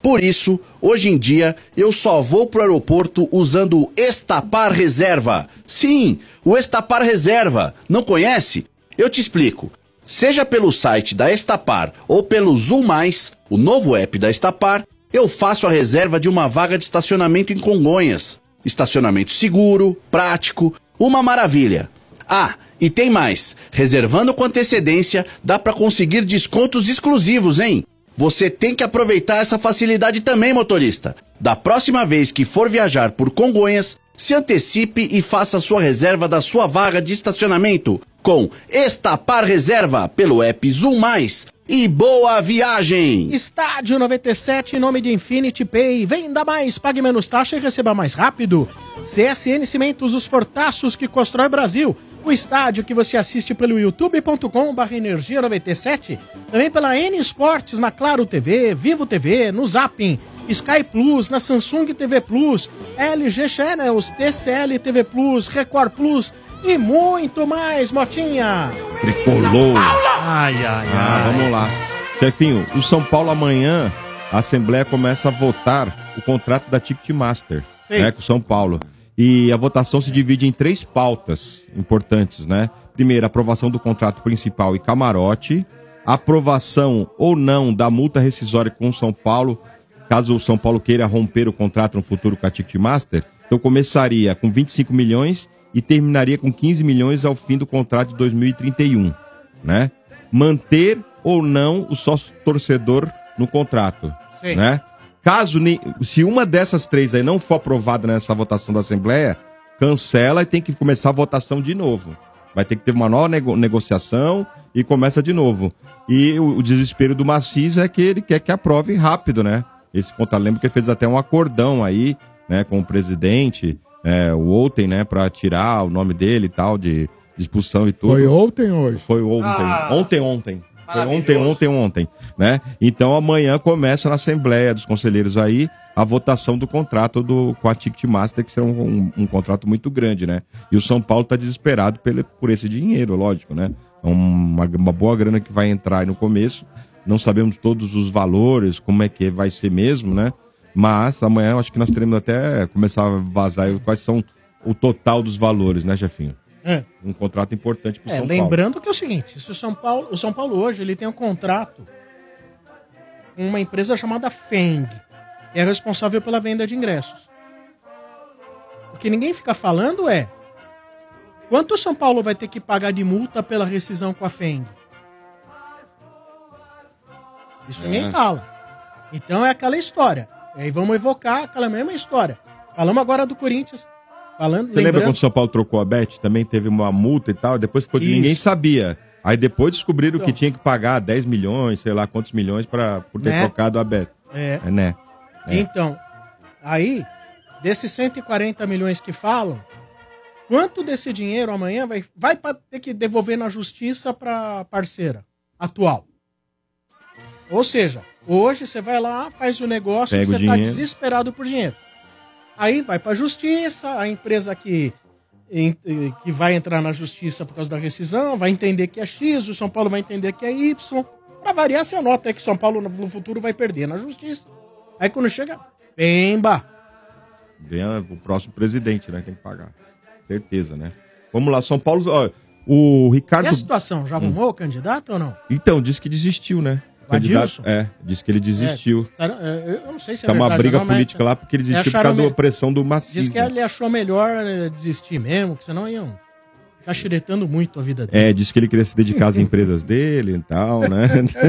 Por isso, hoje em dia, eu só vou pro aeroporto usando o Estapar Reserva. Sim, o Estapar Reserva. Não conhece? Eu te explico. Seja pelo site da Estapar ou pelo Zoom+, o novo app da Estapar, eu faço a reserva de uma vaga de estacionamento em Congonhas. Estacionamento seguro, prático, uma maravilha. Ah, e tem mais. Reservando com antecedência, dá para conseguir descontos exclusivos, hein? Você tem que aproveitar essa facilidade também, motorista. Da próxima vez que for viajar por Congonhas, se antecipe e faça sua reserva da sua vaga de estacionamento com Estapar Reserva pelo app Zoom+. E boa viagem! Estádio 97, em nome de Infinity Pay. Venda mais, pague menos taxa e receba mais rápido. CSN Cimentos, os fortaços que constrói Brasil. O estádio que você assiste pelo youtube.com/energia97. Também pela N Esportes, na Claro TV, Vivo TV, no Zapping, Sky Plus, na Samsung TV Plus, LG Channels, TCL TV Plus, Record Plus e muito mais, Motinha. Tricolor. Ai. Vamos lá. Chefinho, o São Paulo amanhã, a Assembleia começa a votar o contrato da Ticketmaster, né, com o São Paulo. E a votação se divide em 3 pautas importantes, né? Primeiro, aprovação do contrato principal e camarote, aprovação ou não da multa rescisória com o São Paulo, caso o São Paulo queira romper o contrato no futuro com a Ticketmaster. Então começaria com 25 milhões e terminaria com 15 milhões ao fim do contrato de 2031, né? Manter ou não o sócio torcedor no contrato, né? Caso, se uma dessas 3 aí não for aprovada nessa votação da Assembleia, cancela e tem que começar a votação de novo. Vai ter que ter uma nova negociação e começa de novo. E o desespero do Maciz é que ele quer que aprove rápido, né? Esse contrato, lembro que ele fez até um acordão aí, né, com o presidente, o ontem, né, pra tirar o nome dele e tal, de expulsão e tudo. Foi ontem ou hoje? Foi ontem. Ontem, né? Então amanhã começa na Assembleia dos Conselheiros aí a votação do contrato com a Ticketmaster, que será um contrato muito grande, né? E o São Paulo tá desesperado por esse dinheiro, lógico, né? É uma boa grana que vai entrar aí no começo. Não sabemos todos os valores, como é que vai ser mesmo, né? Mas amanhã eu acho que nós teremos até começar a vazar quais são o total dos valores, né, chefinho? Um contrato importante para o São Paulo. Lembrando que é o seguinte, se o São Paulo hoje ele tem um contrato com uma empresa chamada Feng, que é responsável pela venda de ingressos. O que ninguém fica falando é quanto o São Paulo vai ter que pagar de multa pela rescisão com a Feng. Isso ninguém fala. Então é aquela história. E aí vamos evocar aquela mesma história. Falamos agora do Corinthians. Você lembra quando o São Paulo trocou a Bet? Também teve uma multa e tal, depois ficou de ninguém sabia. Aí depois descobriram que tinha que pagar 10 milhões, sei lá quantos milhões por ter trocado a Bet. Né? Então, aí, desses 140 milhões que falam, quanto desse dinheiro amanhã vai ter que devolver na justiça para parceira atual? Ou seja, hoje você vai lá, faz o negócio, você está desesperado por dinheiro. Aí vai para a justiça, a empresa que vai entrar na justiça por causa da rescisão vai entender que é X, o São Paulo vai entender que é Y. Para variar, você anota que São Paulo no futuro vai perder na justiça. Aí quando chega, pemba! Vem o próximo presidente, né? Tem que pagar. Certeza, né? Vamos lá, São Paulo... Ó, o Ricardo... E a situação? Já arrumou o candidato ou não? Então, disse que desistiu, né? Adilson? Disse que ele desistiu. Eu não sei se é verdade. Tá uma briga não, política lá porque ele desistiu por causa da pressão do Maciz. Diz que ele achou melhor desistir mesmo, que senão iam ficar xiretando muito a vida dele. Disse que ele queria se dedicar às empresas dele e tal, né?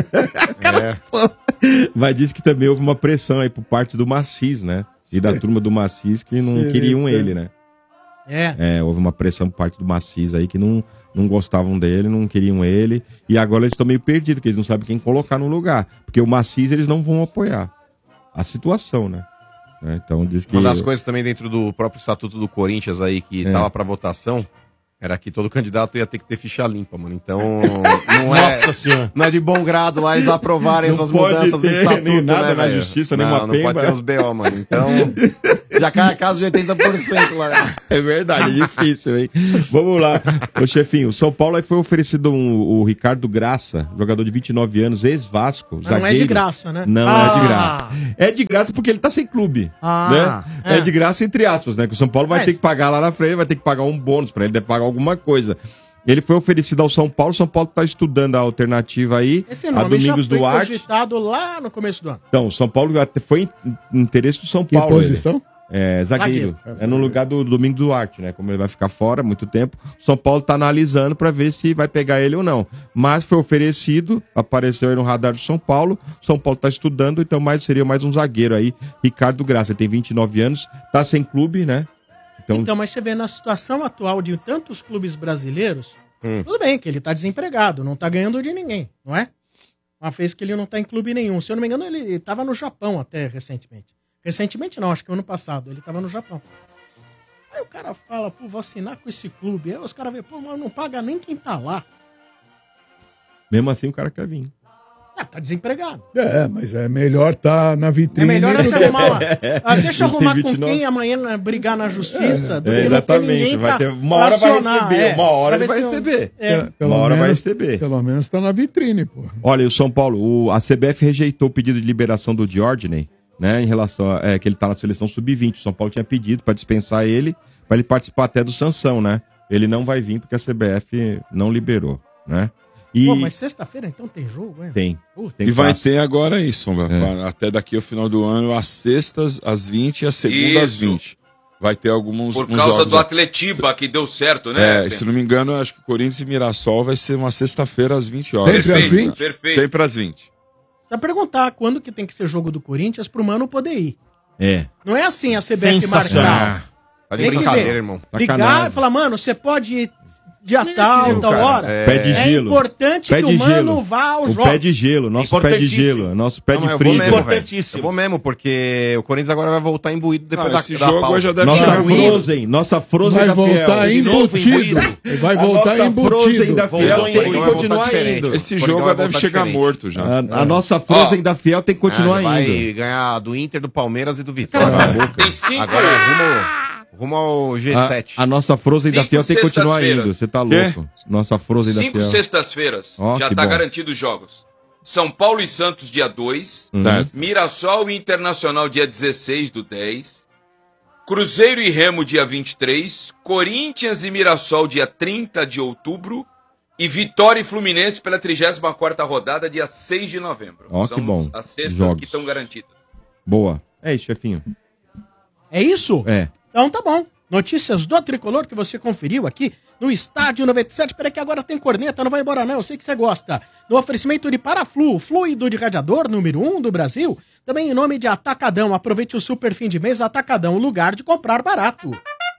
Mas disse que também houve uma pressão aí por parte do Maciz, né? E da turma do Maciz que não queriam ele, né? Houve uma pressão por parte do Maciz aí que não gostavam dele, não queriam ele, e agora eles estão meio perdidos, porque eles não sabem quem colocar no lugar, porque o Maciz eles não vão apoiar a situação, né? Então diz que... Uma das coisas também dentro do próprio Estatuto do Corinthians aí, que tava para votação, Era que todo candidato ia ter que ter ficha limpa, mano. Então, não é, Nossa senhora. não é de bom grado lá eles aprovarem Não essas pode mudanças do ter estatuto, nem nada né, na velho? justiça, nem uma Não pode pemba. ter os BO, mano. Então, já cai a casa de 80% lá. É verdade, é difícil, hein? Vamos lá. Ô, chefinho, o São Paulo aí foi oferecido o Ricardo Graça, jogador de 29 anos, ex-Vasco, Mas não é de zagueiro. graça, né? Não é de graça. É de graça porque ele tá sem clube, né? É de graça entre aspas, né? Que o São Paulo vai ter que pagar lá na frente, vai ter que pagar um bônus pra ele, deve pagar alguma coisa. Ele foi oferecido ao São Paulo tá estudando a alternativa aí, Esse a nome já Domingos foi Duarte. cogitado lá no começo do ano. Então, o São Paulo até foi interesse do São Que Paulo. posição? Ele. É, zagueiro. É no lugar do Domingos Duarte, né? Como ele vai ficar fora há muito tempo, o São Paulo tá analisando pra ver se vai pegar ele ou não. Mas foi oferecido, apareceu aí no radar do São Paulo, o São Paulo tá estudando, então seria mais um zagueiro aí, Ricardo Graça. Ele tem 29 anos, tá sem clube, né? Então, mas você vê na situação atual de tantos clubes brasileiros, tudo bem que ele tá desempregado, não tá ganhando de ninguém, não é? Uma vez que ele não tá em clube nenhum. Se eu não me engano, ele tava no Japão até recentemente. Recentemente não, acho que ano passado, ele tava no Japão. Aí o cara fala, pô, vou assinar com esse clube. Aí os caras veem, pô, mas não paga nem quem tá lá. Mesmo assim o cara quer vir. Ah, tá desempregado. Mas é melhor tá na vitrine. É melhor você arrumar lá. Deixa eu Ele arrumar tem com 29. quem amanhã brigar na justiça. do que não ter Exatamente, ninguém vai pra- ter, uma pra hora vai acionar, receber, uma hora ele Pra vai ver se eu- receber. Pelo Uma hora vai menos- receber. Pelo menos tá na vitrine, pô. Olha, e o São Paulo, a CBF rejeitou o pedido de liberação do Diordney, né, em relação a que ele tá na seleção sub-20. O São Paulo tinha pedido para dispensar ele, para ele participar até do Sansão, né? Ele não vai vir porque a CBF não liberou, né? E Pô, mas sexta-feira então tem jogo, hein? tem. Puta. Tem E vai clássico. ter agora isso, Sombra. Até daqui ao final do ano, às sextas, às 20 e às segundas, às Isso. 20. Vai ter alguns Por uns causa jogos. do Atletiba, que deu certo, né? É, se não me engano, acho que Corinthians e Mirassol vai ser uma sexta-feira às 20 horas. Sempre às 20? Perfeito. Sempre às 20. Pra perguntar quando que tem que ser jogo do Corinthians pro Mano poder ir. É. Não é assim a CBF Sensacional. marcar. Tá de Tem que brincadeira, ver. irmão. Ligar Sacanagem. e falar, mano, você pode ir dia tal, tal cara. hora. Pé de gelo. importante Pé que de o Mano gelo. vá ao O jogo. pé de gelo, nosso pé de gelo, nosso pé Não, de mas eu vou freezer. mesmo, velho. Eu vou mesmo, porque o Corinthians agora vai voltar imbuído depois Não, esse da jogo pausa. já deve Nossa chegar Frozen, nossa Frozen Vai da voltar Fiel. embutido. Vai A voltar nossa Frozen embutido. da Fiel Voltou, tem que Coringão vai continuar voltar diferente. indo. Esse Coringão jogo vai deve voltar chegar diferente. morto já. A nossa Frozen da Fiel tem que continuar Vai indo. ganhar do Inter, do Palmeiras e do Vitória. Tem 5 Agora rumo ao G7. A nossa Frozen da 5 Fiel tem que continuar sextas-feiras. indo. Você tá Quê? louco. Nossa Frozen da 5 Fiel. sextas-feiras. Ó, Já que tá bom. garantido os jogos. São Paulo e Santos, dia 2. Certo. Mirassol e Internacional, dia 16 do 10. Cruzeiro e Remo, dia 23. Corinthians e Mirassol, dia 30 de outubro. E Vitória e Fluminense pela 34ª rodada, dia 6 de novembro. Ó, São que bom. as sextas Jogos. que estão garantidas. Boa. É isso, chefinho. É isso? É. Então tá bom. Notícias do Tricolor que você conferiu aqui no Estádio 97. Peraí que agora tem corneta, não vai embora não, eu sei que você gosta. No oferecimento de Paraflu, fluido de radiador número 1 do Brasil. Também em nome de Atacadão. Aproveite o super fim de mês Atacadão, o lugar de comprar barato.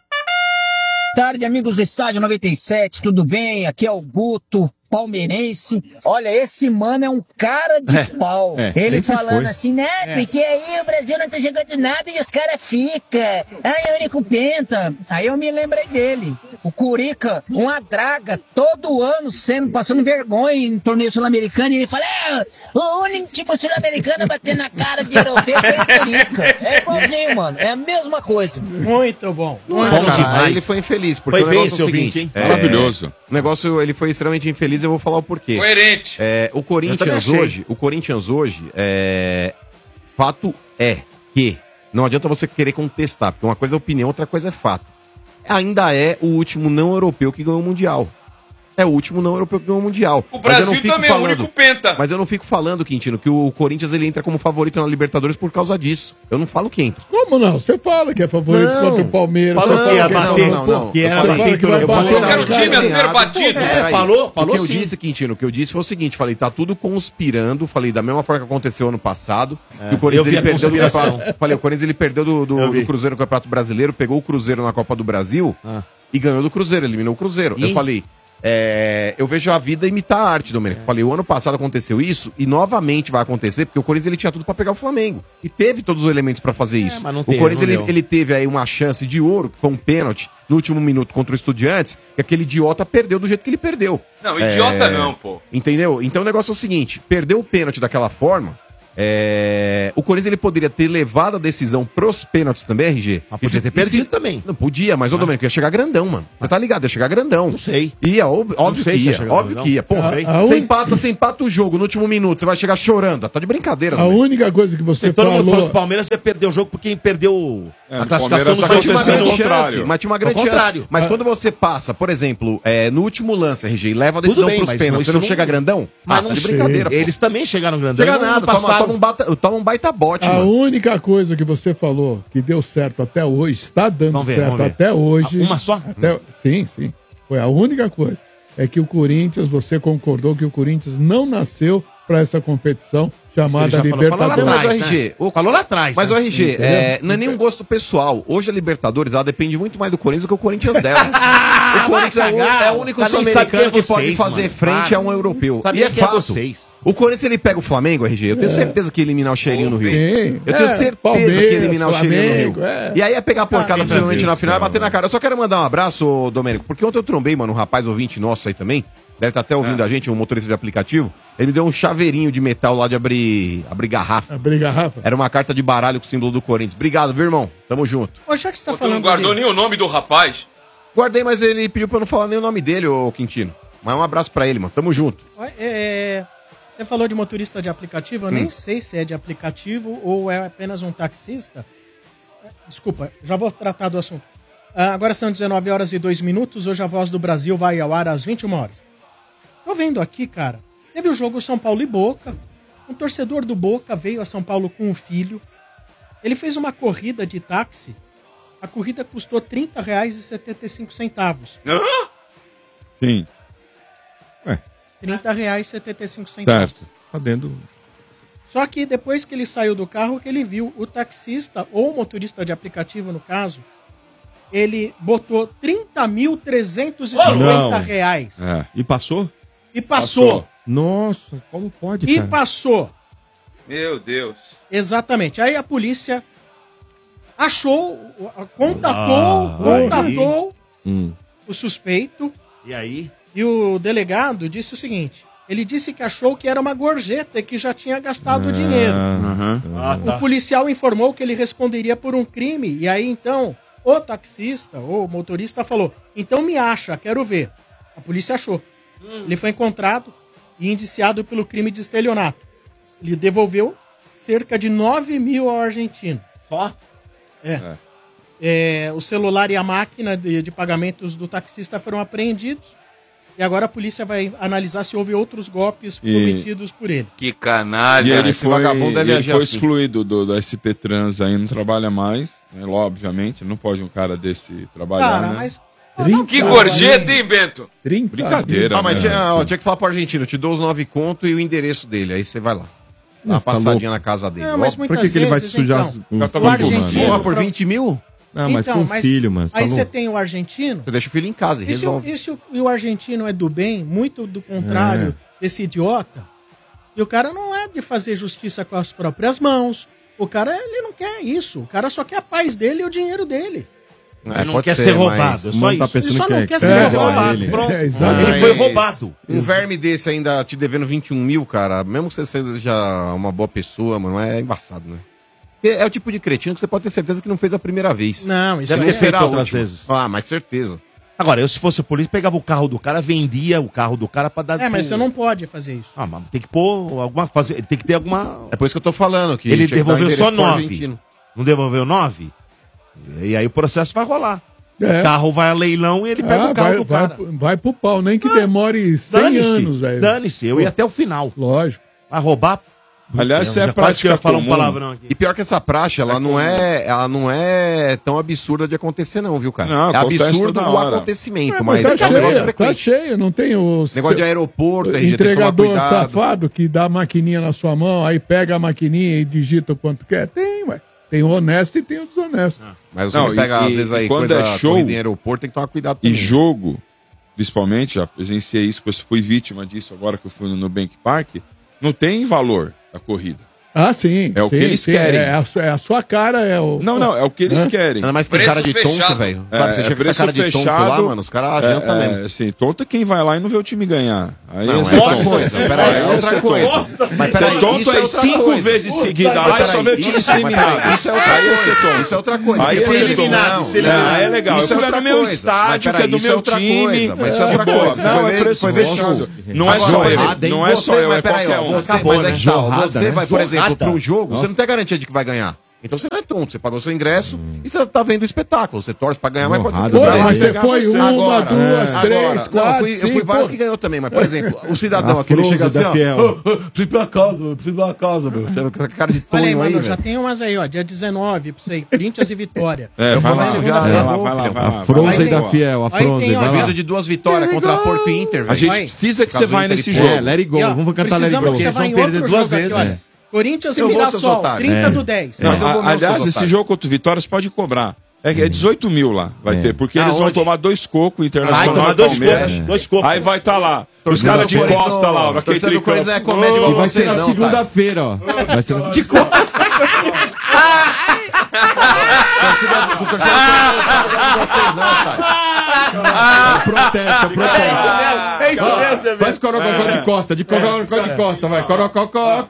Tarde, amigos do Estádio 97, tudo bem? Aqui é o Guto, palmeirense. Olha, esse mano é um cara de pau. Ele sempre falando foi. assim, né? Porque aí o Brasil não tá jogando nada e os caras ficam. Ai, é o único penta. Aí eu me lembrei dele. O Curica, uma draga, todo ano passando vergonha em torneio sul-americano. E ele fala, o único time sul-americano a bater na cara de europeu foi o Curica. É igualzinho, mano. É a mesma coisa. Muito bom. Bom, cara, aí ele foi infeliz, porque Foi o bem negócio é esse o ouvinte, seguinte. hein? Maravilhoso. O negócio, ele foi extremamente infeliz, eu vou falar o porquê. Coerente. O Corinthians hoje, fato é que não adianta você querer contestar, porque uma coisa é opinião, outra coisa é fato. Ainda é o último não europeu que ganhou o Mundial. É o último não europeu que ganhou o Mundial. O Mas eu Brasil não fico também é o único penta. Mas eu não fico falando, Quintino, que o Corinthians ele entra como favorito na Libertadores por causa disso. Eu não falo que entra. Como não? Você fala que é favorito Não. contra o Palmeiras. Falou você que fala ia que é bater. favorito- Não. Você Eu fala falei que vai eu bater falei na Eu quero o cara. time a ser batido. Peraí. falou O que eu sim. disse, Quintino, o que eu disse foi o seguinte, falei, tá tudo conspirando, falei, da mesma forma que aconteceu ano passado, que o Corinthians eu vi ele a perdeu do conspiração. campeonato, falei, o Corinthians ele perdeu do Cruzeiro no Campeonato Brasileiro, pegou o Cruzeiro na Copa do Brasil e ganhou do Cruzeiro, eliminou o Cruzeiro. Eu falei, eu vejo a vida imitar a arte, Domênico. Falei, o ano passado aconteceu isso e novamente vai acontecer, porque o Corinthians ele tinha tudo pra pegar o Flamengo. E teve todos os elementos pra fazer isso. mas não O teve, Corinthians não deu. ele teve aí uma chance de ouro, que foi um pênalti no último minuto contra o Estudiantes, que aquele idiota perdeu do jeito que ele perdeu. Não, idiota não, pô. Entendeu? Então o negócio é o seguinte, perdeu o pênalti daquela forma, o Corinthians ele poderia ter levado a decisão pros pênaltis também, RG. Mas podia ter perdido também. Não podia, mas ô Domênico, ia chegar grandão, mano. Você tá ligado? Ia chegar grandão. Não sei. Ia, óbvio sei que se ia ia, chegar óbvio grandão. que ia. Porra, você empata o jogo no último minuto, você vai chegar chorando. Tá de brincadeira, A Domênico. única coisa que você Todo mundo falou que falou... o Palmeiras ia perder o jogo porque perdeu É, a no classificação Palmeiras no Mas tinha uma aconteceu grande ao contrário. chance, mas tinha uma grande Ao chance. contrário. Mas quando você passa, por exemplo, no último lance, RG, e leva a decisão bem, pros mas pênaltis, isso você não não- chega grandão? Mas Tá não de sei. brincadeira, pô. Eles também chegaram grandão. Chega e não nada, passaram. toma um baita bote, A mano. única coisa que você falou que deu certo até hoje, está dando Vamos ver, certo vamos ver. até hoje. Uma só? Sim. Foi a única coisa. É que o Corinthians, você concordou que o Corinthians não nasceu para essa competição chamada Isso ele já falou. Libertadores. Falou lá Mas o atrás, RG, né? Falou lá atrás. Mas né? o RG, Entendeu? não é nenhum gosto pessoal. Hoje a Libertadores, ela depende muito mais do Corinthians do que o Corinthians dela. O Corinthians é o único Cada um sabe sul-americano quem é que pode vocês, fazer mano. frente a um europeu. Sabia E é quem é fato. vocês. O Corinthians ele pega o Flamengo, RG. Eu tenho certeza que ia eliminar o Cheirinho no Rio. Sim. Eu tenho certeza que ia eliminar o Cheirinho no Rio. Flamengo, E aí ia pegar a porcada possivelmente na final e Brasil, bater na cara. Eu só quero mandar um abraço, ô, Domênico, porque ontem eu trombei, mano, um rapaz ouvinte nosso aí também. Deve estar até ouvindo a gente, um motorista de aplicativo. Ele me deu um chaveirinho de metal lá de abrir garrafa. Abrir garrafa. Era uma carta de baralho com o símbolo do Corinthians. Obrigado, viu, irmão? Tamo junto. Ô, já que você tá Pô, tu não falando guardou de... nem o nome do rapaz? Guardei, mas ele pediu pra eu não falar nem o nome dele, ô Quintino. Mas um abraço pra ele, mano. Tamo junto. Você falou de motorista de aplicativo, eu nem sei se é de aplicativo ou é apenas um taxista. Desculpa, já vou tratar do assunto. Agora são 19 horas e 2 minutos, hoje a Voz do Brasil vai ao ar às 21 horas. Tô vendo aqui, cara, teve o jogo São Paulo e Boca, um torcedor do Boca veio a São Paulo com um filho, ele fez uma corrida de táxi, a corrida custou R$30,75. Hã? Sim, R$30,75. certo. Tá dentro. Só que depois que ele saiu do carro, que ele viu o taxista, ou o motorista de aplicativo no caso, ele botou R$30.350. É. E passou? E passou. Nossa, como pode, E cara? passou. Meu Deus. Exatamente. Aí a polícia achou, contatou o suspeito. E aí? E o delegado disse o seguinte: ele disse que achou que era uma gorjeta e que já tinha gastado o dinheiro. O policial informou que ele responderia por um crime. E aí então, o taxista, ou o motorista falou: então me acha, quero ver. A polícia achou. Ele foi encontrado e indiciado pelo crime de estelionato. Ele devolveu cerca de 9 mil ao argentino. Só? O celular e a máquina de pagamentos do taxista foram apreendidos. E agora a polícia vai analisar se houve outros golpes cometidos por ele. Que E canalha. ele esse foi, vagabundo deve ele agir foi assim. excluído da SP Trans aí, não trabalha mais, né, obviamente. Não pode um cara desse trabalhar, Cara, né? mas... Que gorjeta, hein, Bento? Brincadeira, Ah, mas né? tinha que falar pro argentino, te dou os 9 conto e o endereço dele. Aí você vai lá. Dá uma Tá passadinha na casa dele. Não, mas Óbvio. Por muitas que ele vai se vezes, sujar então, com o filho, argentino- mano? Porra, por 20 mil? Não, mas Então, com filho, mano. Aí tá você louco? tem o argentino. Você deixa o filho em casa e E se, resolve. o argentino é do bem, muito do contrário desse idiota, e o cara não é de fazer justiça com as próprias mãos. O cara, ele não quer isso. O cara só quer a paz dele e o dinheiro dele. É, não pode quer ser, ser mas- roubado, é O só mano tá isso. pensando Ele só que não é quer que ser é roubado. ele. Pronto. exatamente. Ele foi roubado. Um verme desse ainda te devendo 21 mil, cara, mesmo que você seja uma boa pessoa, mano, é embaçado, né? Porque é o tipo de cretino que você pode ter certeza que não fez a primeira vez. Não, isso Deve aí ter é... feito Será a outras última. vezes. Ah, mas certeza. Agora, eu se fosse a polícia, pegava o carro do cara, vendia o carro do cara pra dar... É, mas pro- você não pode fazer isso. Ah, mas tem que pôr alguma... tem que ter alguma... É por isso que eu tô falando que Ele tinha que dar devolveu endereço só pro 9. argentino. Não devolveu 9? E aí o processo vai rolar. É. O carro vai a leilão e ele pega o carro do cara. vai pro pau, nem que demore 100 anos, velho. Dane-se, eu ia até o final. Lógico. Vai roubar... Aliás, Eu isso é já quase que eu ia prática falar um comum. palavrão aqui. E pior que essa praxe, ela não é tão absurda de acontecer não, viu, cara? Não, é acontece absurdo toda o hora. acontecimento, mas tá é um negócio cheio, tá frequente. cheio. Não tem o Negócio de aeroporto, RG, tem que tomar entregador cuidado. safado que dá a maquininha na sua mão, aí pega a maquininha e digita o quanto quer. Tem, ué. Tem o honesto e tem o desonesto. Mas você Não, pega, e- às vezes, aí, e quando coisa é show- corrida em aeroporto, tem que tomar cuidado E também. jogo, principalmente, já presenciei isso, porque eu fui vítima disso agora que eu fui no Nubank Park, não tem valor a corrida. Ah, sim. É o que eles querem. É a sua cara, é o... Não, é o que eles querem. Mas tem cara de tonto, velho. Sabe, você chega com essa cara de tonto lá, mano, os caras adiantam mesmo. Assim, tonto é quem vai lá e não vê o time ganhar. Aí não, é outra coisa. Peraí, é outra coisa. Mas peraí, tonto é 5 vezes seguida lá e só vê o time se eliminar. Isso é outra coisa. Isso é outra coisa. Aí é eliminado. Aí é legal. Eu fui no meu estádio, que é do meu time. Mas isso é outra coisa. Não, é preço justo. Não é só eu. Não é só eu, é qualquer um. Mas é que tal, você vai, por exemplo, para um jogo, você não tem garantia de que vai ganhar. Então você não é tonto, você pagou seu ingresso e você tá vendo o espetáculo. Você torce pra ganhar, mas pode ser que mas você foi uma, duas, três, quatro, eu fui vários que ganhou também, mas por exemplo, o cidadão aqui, ele chega assim, ó, preciso ir pra casa, meu. Você com a cara de tonho aí, mano, velho. já tem umas aí, ó, dia 19, pra você ir, Corinthians e Vitória. Vai lá. A Fronza da Fiel, a Fronza. Vai vindo de 2 vitórias contra Porto e Inter, velho. A gente precisa que você vai nesse jogo. Let it go, vamos cantar Let it go. Vocês vão perder 2 vezes. Corinthians e Mirassol, 30/10. Aliás, esse jogo contra o Vitória você pode cobrar. É 18 mil lá, vai ter. Porque eles vão tomar 2 cocos, Internacional e Palmeiras. 2 cocos. Aí vai estar lá. Os caras de costa lá, ó. Torcida do Corinthians é comédia igual vai ser vocês, na não, segunda-feira, ó. Vai ser de costa. Torcida do Corinthians não vocês, não, cara. Protesto. É isso mesmo. Faz corococó de costa, de costa, vai. Corococó.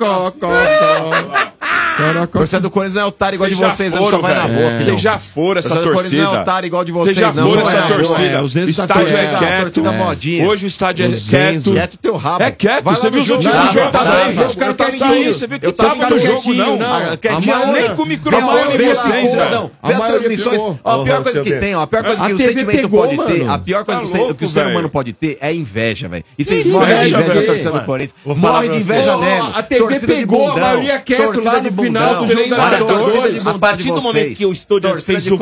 Torcida do Corinthians não é otário igual de vocês, não, só vai na boca. Vocês já foram essa torcida. Torcida não é otário igual de vocês, já não. foram essa torcida. O estádio é quieto. Torcida modinha. Hoje o estádio é quieto. Quieto teu rabo. É quieto, você viu os últimos jogos aí. Você viu que tava no jogo, não. Nem com o microfone vocês, velho. Vê as transmissões. A pior coisa que tem, a pior coisa que o sentimento pode ter, a pior coisa que o ser humano pode ter é inveja, velho. E vocês morrem de inveja da torcida do Corinthians. Morrem de inveja mesmo. A TV pegou, a maioria quieto lá no final do jogo da Libertadores. A partir do momento que o Estúdio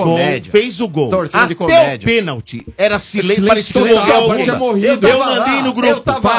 fez o gol, torcida de até comédia. o pênalti, era silêncio, parecia que tinha morrido. Eu mandei no grupo. Eu tava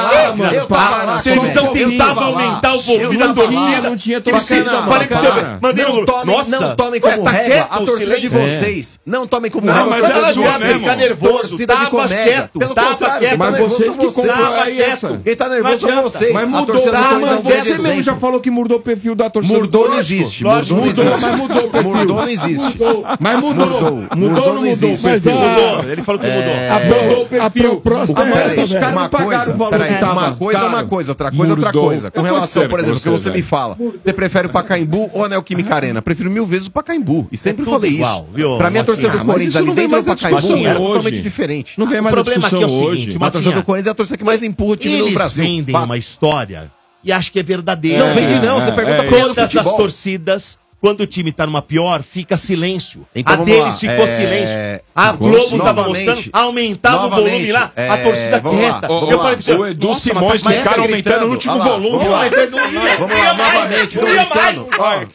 lá. A televisão tentava aumentar o volume da torcida. Não tinha torcida. Falei pro seu, mandei no grupo. Não tomem como régua a torcida de vocês. Não tomem como régua a torcida de vocês. Fica nervoso, torcida de comédia. Pelo contrário, mas vocês que compram aí essa. Quem tá nervoso são vocês. Mas mudou, você mesmo já falou que mudou o perfil da torcida. Mudou, não existe. Mas mudou o perfil. Mudou, não existe. Mas mudou. Mudou, não existe. Mas mudou. Ele falou que mudou. Mudou o perfil. Os caras não pagaram o valor que tava. Uma coisa é uma coisa, outra coisa é outra coisa. Com relação, por exemplo, que você me fala, você prefere o Pacaembu ou a Neoquímica Arena? Prefiro 1000 vezes o Pacaembu. E sempre falei isso. Pra mim, a torcida do Corinthians ali dentro do Pacaembu é totalmente diferente. Não vem mais a discussão hoje. A torcida do Corinthians é a torcida que mais empurra o time no Brasil. Eles vendem uma história e acho que é verdadeira. Não vende não, você pergunta pra todas as torcidas. Quando o time tá numa pior, fica silêncio. Então, a deles ficou silêncio. A Globo tava mostrando, aumentava o volume lá, a torcida quieta. Eu falei pra você, o Edu Simões, os caras aumentando o último volume. Vamos lá, novamente, gritando.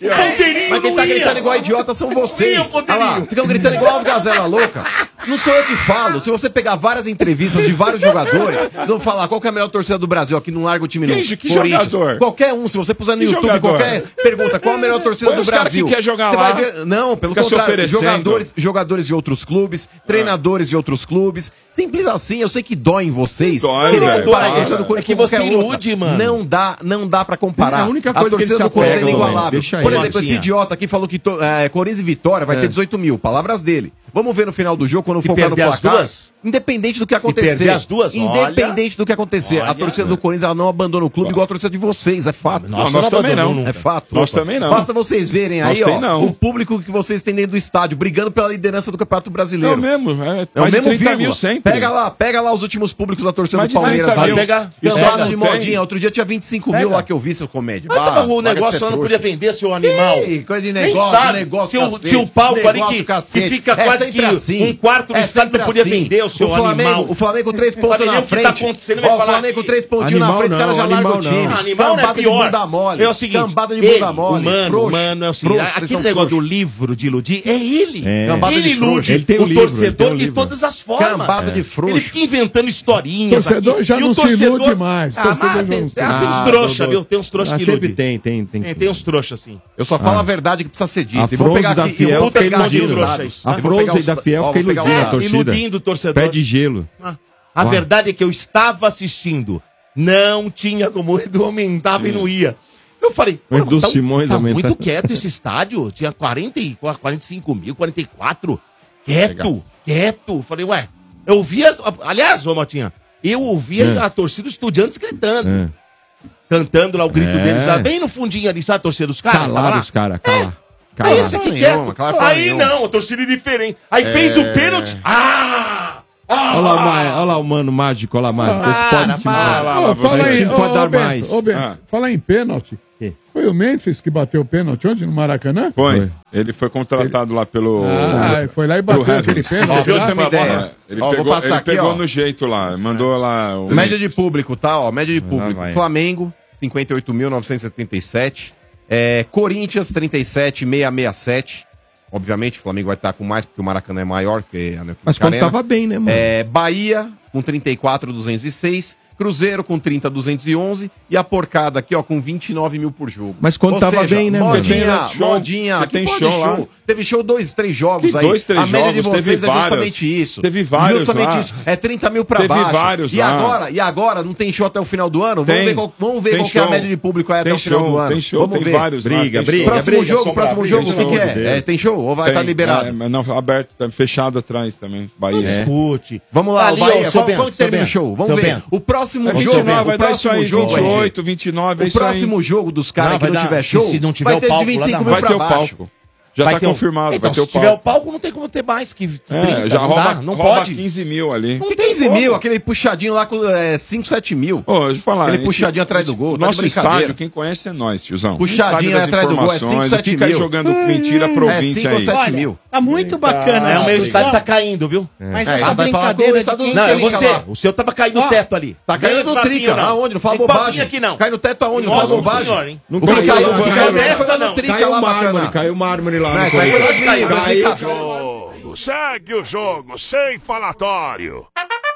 Mas quem tá gritando igual idiota são vocês. Olha lá, ficam gritando igual as gazelas loucas. Não sou eu que falo. Se você pegar várias entrevistas de vários jogadores, vocês vão falar qual que é a melhor torcida do Brasil, aqui não larga o time no Corinthians. Qualquer um, se você puser no YouTube, qualquer pergunta, qual a melhor torcida do Brasil? Que quer jogar você lá, vai ver, não, pelo contrário, jogadores de outros clubes, treinadores de outros clubes, simples assim, eu sei que dói em vocês. Dói, que você ilude, mano. Não dá pra comparar. A única coisa que torcida do Corinthians é inigualável. Por exemplo, esse idiota aqui falou que Corinthians e Vitória vai ter 18 mil, palavras dele. Vamos ver no final do jogo, quando focar no placar. Independente do que acontecer. As duas, independente do que acontecer. A torcida do Corinthians ela não abandona o clube igual a torcida de vocês, é fato. Nós também não. É fato. Nós também não. Basta vocês verem aí, ó, o público que vocês têm dentro do estádio, brigando pela liderança do Campeonato Brasileiro. É o mesmo, é o mesmo 30 mil sempre. Pega lá os últimos públicos da torcida do Palmeiras. Pega de modinha. Outro dia tinha 25 mil lá que eu vi, seu comédia. O negócio não podia vender, seu animal. Coisa de negócio, se o palco ali que fica quase que um quarto do estádio não podia vender, o seu animal. O Flamengo com 3 pontos na frente. O Flamengo com 3 pontinhos na frente, os caras já largam o time. Animal é pior. É o seguinte, cambada de bunda mole. Mano, é o seguinte, aquele negócio do livro de iludir, é ele. Ele ilude ele tem o torcedor de todas as formas. Cambada de frouxo. Ele fica inventando historinhas. Torcedor já não se ilude mais. Tem uns trouxas, viu? Tem uns trouxas que iludem. Tem uns trouxas, assim. Eu só falo a verdade que precisa ser dita. A Fronza da Fiel fica iludindo. A Fronza da Fiel fica iludindo a torcida. Iludindo o torcedor. Pé de gelo. A verdade é que eu estava assistindo. Não tinha como o Edu aumentava e não ia. Eu falei, O Edu Simões tá aumenta. muito quieto esse estádio. Tinha 45 mil, 44. Quieto. Falei, ué, eu ouvia... Aliás, ô Motinha, eu ouvia a torcida dos Estudiantes gritando. Cantando lá o grito deles, sabe? Bem no fundinho ali, sabe a torcida dos caras? Calaram os caras, Aí esse aqui quieto. Aí não, a torcida é diferente. Aí fez o pênalti. Olha lá o mano mágico, olha lá, mágico. Esse pode dar mais. Ô, Bento, falar em pênalti. Foi o Memphis que bateu o pênalti ontem no Maracanã? Foi. Ele foi contratado lá pelo... foi lá e bateu aquele pênalti. Ó, tem uma ideia. Ele Ó, pegou, vou passar ele aqui, pegou ó. no jeito lá, mandou lá... O... Média de público, tá? Ó, média de público. vai. Flamengo, 58.977. Corinthians, 37.667. Obviamente, o Flamengo vai estar com mais, porque o Maracanã é maior que a Mas quando tava bem, né, mano? Bahia, com 34.206. Cruzeiro com 30.211 e a porcada aqui, ó, com 29 mil por jogo. Mas quando tava bem, né, mano? Modinha, Você tem show lá? Teve show 2, 3 jogos aí. 2, 3 a média jogos, de vocês teve é justamente vários. isso. Teve vários justamente lá. isso. É 30 mil pra Teve baixo. vários e lá. agora, não tem show até o final do ano? Tem. Vamos ver Tem qual que é a show. média de público aí até Tem o final show, do ano. tem show, Vamos tem ver. vários lá, Briga, tem show. Próximo jogo, o que é? Tem show ou vai estar liberado? Não, aberto, tá fechado atrás também. Bahia. Discute. Vamos lá, Ali, o Bahia. ó, seu Quando Bento, termina o seu show? Vamos Bento. ver. O próximo É jogo, 29, vai o dar isso próximo aí, jogo, 28, 29, é o isso aí. próximo jogo dos caras Não, que vai não dar- tiver show, se não tiver vai o ter de palco lá, 25 dá mil Vai pra ter o baixo. palco. Já Vai tá ter confirmado, Então, vai ter o se tiver o palco. palco, não tem como ter mais que 30. Já não rouba, dá, não rouba pode. 15 mil ali. Não Que tem 15 como. mil, aquele puxadinho lá com 5, 7 mil. Ô, deixa eu falar. Aquele a gente- puxadinho atrás do gol, tá de Nosso brincadeira. estádio, quem conhece é nós, tiozão. Puxadinho A gente sabe das atrás do gol, é informações, 5, 7 fica aí mil. jogando mentira pro É, ouvinte 5 ou aí. 7 Olha, mil. tá muito bacana É, a o meu discussão, estádio tá caindo, viu? mas É, essa você vai falar brincadeira com de essa quem do- Não, é fica- você. O seu tava caindo no Ó, teto ali. Tá caindo Não no tem trica. papinho, não. Aonde? Não fala Tem bobagem. papinho aqui, não. Cai no teto aonde? Não Nossa fala bobagem. senhora, hein? Não O que caiu caiu nessa, no não. trica Caiu lá mármore, bacana. caiu mármore lá. Não, no isso aí foi Corinthians. nós caiu. Caiu. Jogo, segue o jogo, sem falatório.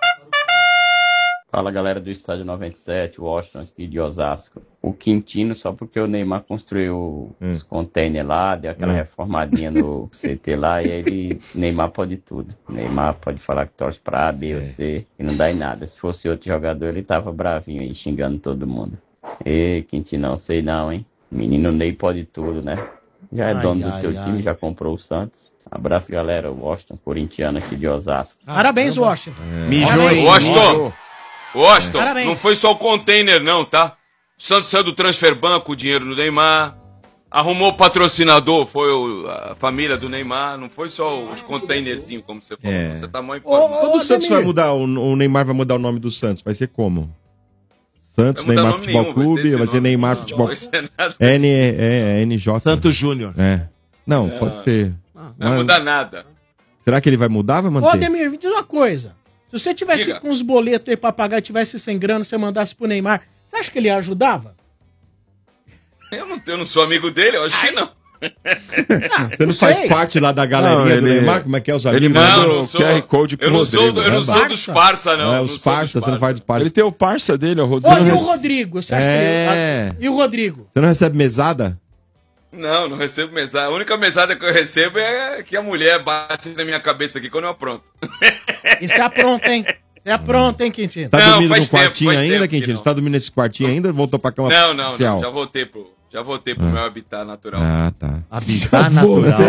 Fala galera do Estádio 97, Washington aqui de Osasco. O Quintino, só porque o Neymar construiu os containers lá, deu aquela reformadinha no CT lá, e aí Neymar pode tudo. Neymar pode falar que torce pra A, B ou C, e não dá em nada. Se fosse outro jogador, ele tava bravinho aí, xingando todo mundo. Ê, Quintino, não sei não, hein? Menino Ney pode tudo, né? Já é dono do teu time, já comprou o Santos. Abraço, galera. Washington, corintiano aqui de Osasco. Parabéns, Washington. Mijou aí. Washington, Washington, Parabéns. não foi só o container não, tá? O Santos saiu do Transfer Banco, o dinheiro no Neymar. Arrumou patrocinador, foi a família do Neymar. Não foi só os containerzinhos, como você falou. É. Você tá mal informado. Quando o Santos vai mudar, o Neymar vai mudar o nome do Santos, vai ser como? Santos, Vai mudar Neymar nome Futebol nenhum, Clube, vai esse ser nome. Neymar Não, Futebol não vai ser nada. NJ. Santos Júnior. É. Não, pode ser. Não vai mudar nada. Será que ele vai mudar ou vai Ô, manter? Ademir, me diz uma coisa. Se você tivesse Diga. com os boletos aí pra pagar e tivesse sem grana, você mandasse pro Neymar, você acha que ele ajudava? Eu não sou amigo dele, eu acho que não. Você não faz parte lá da galerinha do Neymar? Como é que é os amigos? Ele manda Não, não o sou. QR Code pro Eu não sou, Rodrigo. eu não sou dos parça, não. É, Não os sou parça, dos você não faz dos parça. Ele tem o parça dele, o Ô, Rodrigo. e o Rodrigo? Você acha que ele... E o Rodrigo? Você não recebe mesada? Não, não recebo mesada. A única mesada que eu recebo é que a mulher bate na minha cabeça aqui quando eu apronto. E você apronta, hein? Você apronta, hein, Quintino? Tá Não, dormindo faz no quartinho tempo, faz ainda, tempo que Quintino? não. Você tá dormindo nesse quartinho ainda? Voltou pra cama Não, não, oficial? não. Já voltei pro meu habitat natural. Ah, tá. Habitat natural.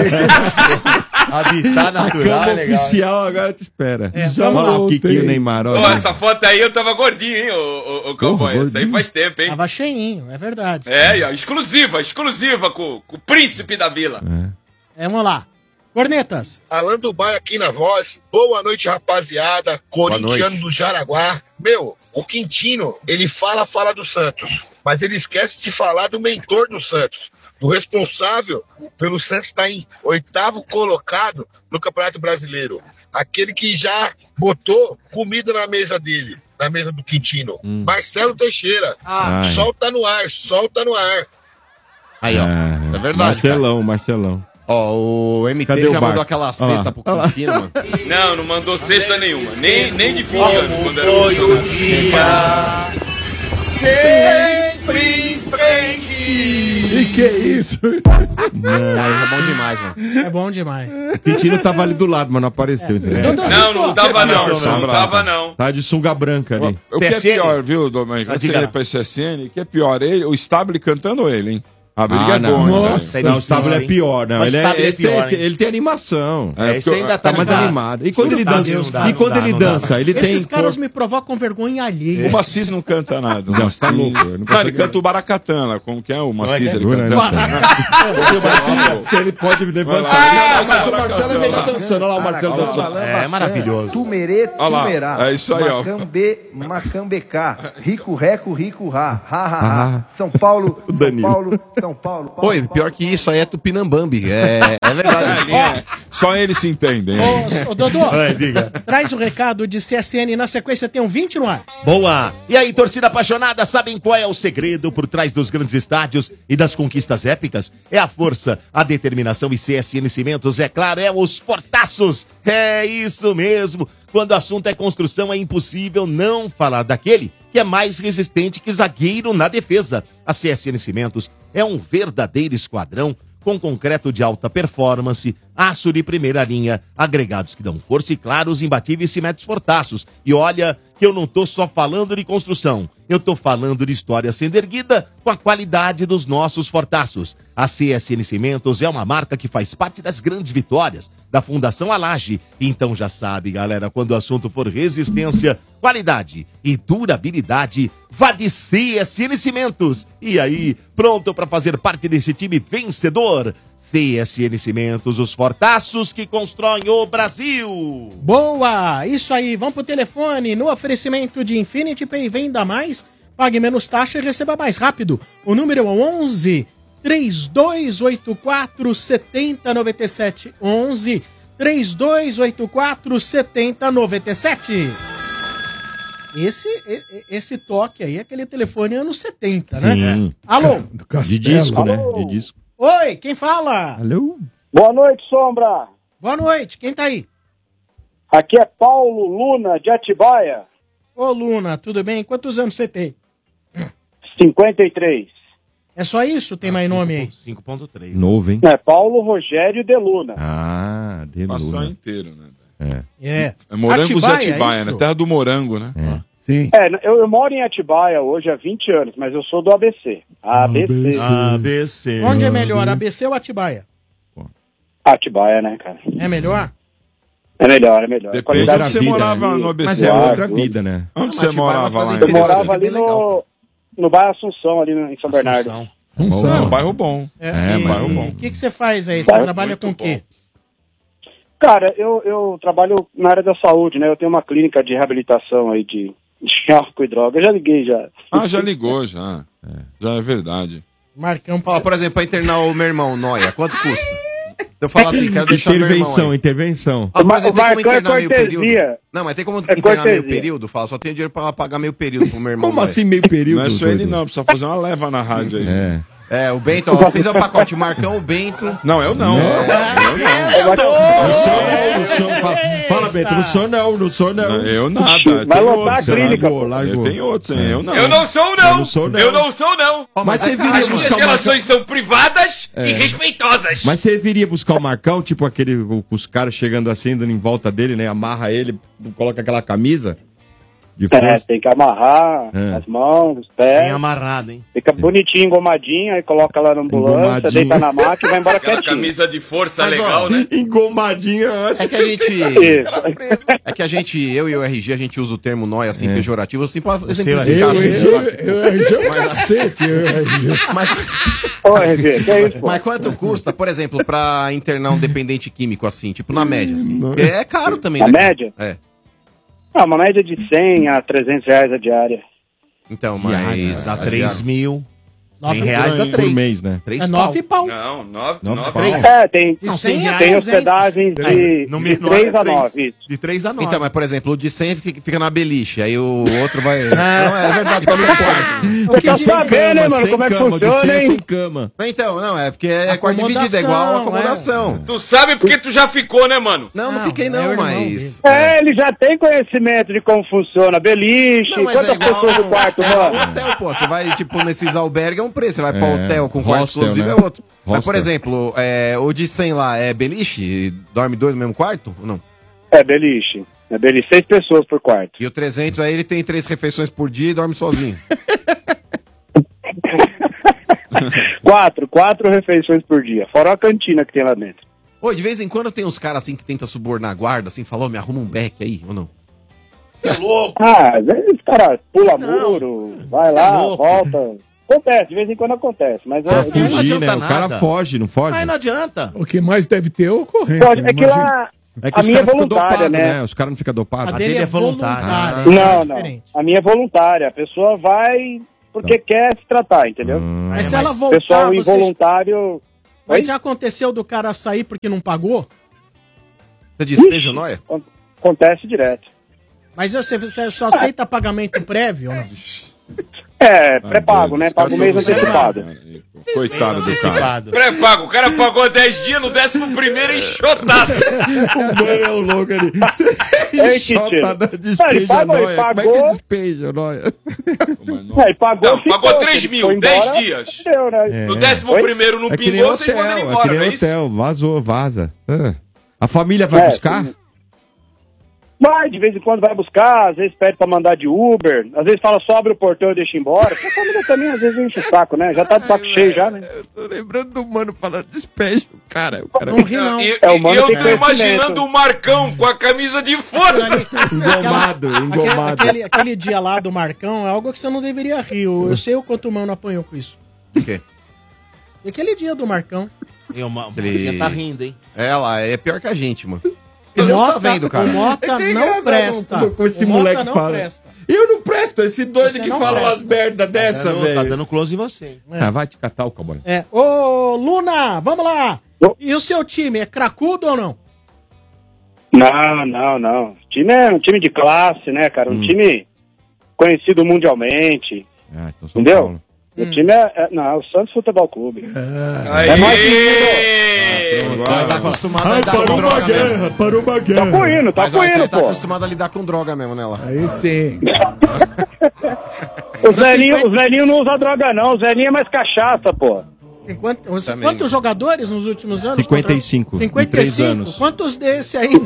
Habitat natural, Cama é legal. oficial agora te espera. Já Olha lá o voltei. Kikinho Neymar. Ô, Olha. essa foto aí eu tava gordinho, hein, ô cowboy. Porra, Isso aí gordinho. faz tempo, hein? Tava cheinho, é verdade. É, ó, exclusiva com o príncipe da vila. Vamos lá. Cornetas. Alan Dubai aqui na voz. Boa noite, rapaziada. Corintiano noite. do Jaraguá. Meu, o Quintino, ele fala do Santos. Mas ele esquece de falar do mentor do Santos. Do responsável pelo Santos estar em 8º colocado no Campeonato Brasileiro. Aquele que já botou comida na mesa dele. Na mesa do Quintino. Marcelo Teixeira. Ai. Solta no ar, solta no ar. Aí, ó. É verdade, Marcelão. Ó, o MT Cadê já o mandou barco? aquela Olha lá. cesta pro Quintino, mano. Não mandou cesta nenhuma. Nem de fim de ano, quando era um jogador. E que isso? Cara, isso é bom demais. demais, mano. É bom demais. O Quintino tava ali do lado, mas não apareceu, entendeu? Não tava não. Tá de sunga branca ali. O que é pior, viu, Domênico? Antes de ir pra CSN, o que é pior, o Stable cantando ele, hein? A briga é boa, hein? Nossa, não, o Stable é pior, não. Ele tem animação. Esse ainda tá mais animado. E quando ele dança, ele tem. Esses caras me provocam vergonha alheia. O Macis não canta nada. Não, você tá louco. Não, ele canta o Baracatana. Como que é o Macis? Ele canta. Se ele pode levantar. Mas o Marcelo é melhor dançando. Olha lá o Marcelo dançando. É maravilhoso. Tumerê, tumerá. É isso aí, ó. Macambecá. Rico, reco, rico, rá. São Paulo, São Paulo. Oi, pior que isso aí é Tupinambambi. É verdade. Só eles se entendem. Ô, Dodô, traz o recado de CSN. Na sequência tem um 20 no ar. Boa! E aí, torcida apaixonada, sabem qual é o segredo por trás dos grandes estádios e das conquistas épicas? É a força, a determinação e CSN Cimentos, é claro, é os fortaços. É isso mesmo. Quando o assunto é construção, é impossível não falar daquele que é mais resistente que zagueiro na defesa. A CSN Cimentos é um verdadeiro esquadrão com concreto de alta performance, aço de primeira linha, agregados que dão força e, claro, os imbatíveis cimentos fortaços. E olha que eu não tô só falando de construção, eu tô falando de história sendo erguida com a qualidade dos nossos fortaços. A CSN Cimentos é uma marca que faz parte das grandes vitórias da Fundação Alage. Então já sabe, galera, quando o assunto for resistência, qualidade e durabilidade, vá de CSN Cimentos. E aí, pronto para fazer parte desse time vencedor? CSN Cimentos, os fortaços que constroem o Brasil. Boa! Isso aí, vamos pro telefone. No oferecimento de Infinity Pay, venda mais, pague menos taxa e receba mais rápido. O número é 11 3284 7097. 11 3284 7097. Esse toque aí é aquele telefone anos 70, né? Sim. Alô? De disco, né? Alô? De disco. Oi, quem fala? Alô? Boa noite, Sombra. Boa noite, quem tá aí? Aqui é Paulo Luna, de Atibaia. Ô, Luna, tudo bem? Quantos anos você tem? 53. É só isso? Tem mais nome aí? 5.3. Novo, hein? É Paulo Rogério de Luna. Ah, de Luna. Passou inteiro, né? É. É Morangos Atibaia, e Atibaia, é né? isso? Terra do morango, né? Sim. Eu moro em Atibaia hoje há 20 anos, mas eu sou do ABC. ABC. Onde é melhor, ABC ou Atibaia? Atibaia, né, cara? É melhor? É melhor. Depende de onde você morava no ABC. Mas é outra vida, né? Onde você morava lá? Eu morava ali no bairro Assunção, ali em São Bernardo. É um bairro bom. Um bairro bom. O que você faz aí? Você trabalha com o quê? Cara, eu trabalho na área da saúde, né? Eu tenho uma clínica de reabilitação aí de álcool e droga. Eu já liguei, já. Já ligou, já. Já é verdade. Marcão. Ó, por exemplo, pra internar o meu irmão, Noia, quanto custa? Se eu falar assim, quero deixar meu irmão aí. Intervenção. Por exemplo, tem como internar meio cortesia. período? Não, mas tem como internar meio período? Fala, só tenho dinheiro pra pagar meio período pro meu irmão. Como assim meio período? Não é só ele não, precisa fazer uma leva na rádio aí. O Bento, ó, fiz o pacote, Marcão, o Bento. Não, eu não. Fala, Bento, não sou não. Eu nada. Vai lotar a clínica. Eu tenho outros, hein? Eu não. Eu não sou não. Mas você viria As minhas buscar o relações são privadas e respeitosas. Mas você viria buscar o Marcão, tipo aquele, os caras chegando assim, dando em volta dele, né? Amarra ele, coloca aquela camisa de força. Tem que amarrar as mãos, os pés. Bem amarrado, hein? Fica bonitinho, engomadinho, aí coloca lá na ambulância, deita na máquina e vai embora Aquela quietinho. camisa de força legal, né? Engomadinha antes. É que a gente, eu e o RG, a gente usa o termo nóia assim, pejorativo, assim, pra Eu, exemplificar. RG é um cacete, RG. Ô, RG, que é isso, pô? Mas quanto custa, por exemplo, pra internar um dependente químico assim, tipo na média, assim? Porque é caro também, Na né? média? Uma média de 100 a 300 reais a diária. Então, mas... Dá 3 mil. 9 reais dá 3. Por mês, né? 3 É 9 pau. Não, 9 pau. Tem Não, 100 reais, tem hospedagens de 3 a 9. De 3 a 9. Então, mas por exemplo, o de 100 fica na beliche, aí o outro vai... Não, é verdade, como não pode. Você quer saber, né, mano, como é que funciona, hein? Sem cama. Então, não, é porque é quarto dividido, é igual a acomodação. Tu sabe porque tu já ficou, né, mano? Não fiquei não, mas... Ele já tem conhecimento de como funciona beliche, Não, mas quantas pessoas no quarto, mano? Hotel, pô, você vai, tipo, nesses albergues, um preço. Você vai pra hotel com quarto hostel, exclusivo, né? é outro. Mas, por Hostel. exemplo, o de 100 lá é beliche? Dorme 2 no mesmo quarto ou não? É beliche. É beliche, 6 pessoas por quarto. E o 300 aí ele tem 3 refeições por dia e dorme sozinho. 4 refeições por dia, fora a cantina que tem lá dentro. Ô, de vez em quando tem uns caras assim que tentam subornar a guarda, assim, falou, me arruma um beck aí, ou não? É louco. Ah, às vezes os caras pula muro, vai lá, volta. Acontece, de vez em quando acontece, mas Pra é fugir, né? O cara foge, não foge? Mas não adianta. O que mais deve ter é ocorrência. Pode, é que lá É que a os minha é caras ficam voluntária, dopados, né? Os caras não ficam dopados? A dele é voluntária. Não. A minha é voluntária. A pessoa vai porque quer se tratar, entendeu? Mas se ela voltar, pessoal você- involuntário. Mas já aconteceu do cara sair porque não pagou? Você despeja o nóia? Acontece direto. Mas você só aceita pagamento prévio ou não? É, pré-pago, né? Pago mês antecipado. Coitado do cara. Pré-pago, o cara pagou 10 dias, no 11º é enxotado. O mano é um louco ali. Ei, Enxotada, Titino. despeja Ele pagou, a ele nóia. Como é pagou. que despeja a nóia? Ele pagou, Não, pagou ficou. 3 Ele mil, foi 10 embora, dias. deu, né? No 11º não É que nem pingou, vocês mandam ele hotel, é que embora, nem não é isso? hotel. Vazou, vaza. A família vai buscar? Vai, de vez em quando vai buscar, às vezes pede pra mandar de Uber, às vezes fala só abre o portão e deixa embora. Porque a família também às vezes enche o saco, né? Já tá de saco cheio já, né? Eu tô lembrando do mano falando despeja o cara. O cara Não ri, não. E, É, o e mano eu tem tô conhecimento. imaginando o Marcão com a camisa de força. Engomado. Aquele dia lá do Marcão é algo que você não deveria rir. Eu sei o quanto o mano apanhou com isso. O quê? E aquele dia do Marcão. Ele tá rindo, hein? Ela é pior que a gente, mano. O Ele não Mota, tá vendo, cara. o Mota não presta. Com esse O Mota moleque não fala. presta. Eu não presto, esse doido Você que não fala presta. umas merda dessa, velho. Tá dando close em você. Ah, vai te catar o cowboy. É. Ô, Luna, vamos lá. E o seu time, é cracudo ou não? Não. O time é um time de classe, né, cara? Um time conhecido mundialmente. Ah, então São Entendeu? Paulo. O time não, o Santos Futebol Clube. Aí. É mais Tá acostumado a lidar com Parou uma droga mesmo. guerra, parou uma guerra. Tá coindo, Mas ó, você tá pô. acostumado a lidar com droga mesmo, né, lá? Aí sim. Os velhinhos não usam droga, não. Os velhinhos é mais cachaça, pô. Quantos jogadores nos últimos anos? 55, em 3 anos. Quantos desse aí?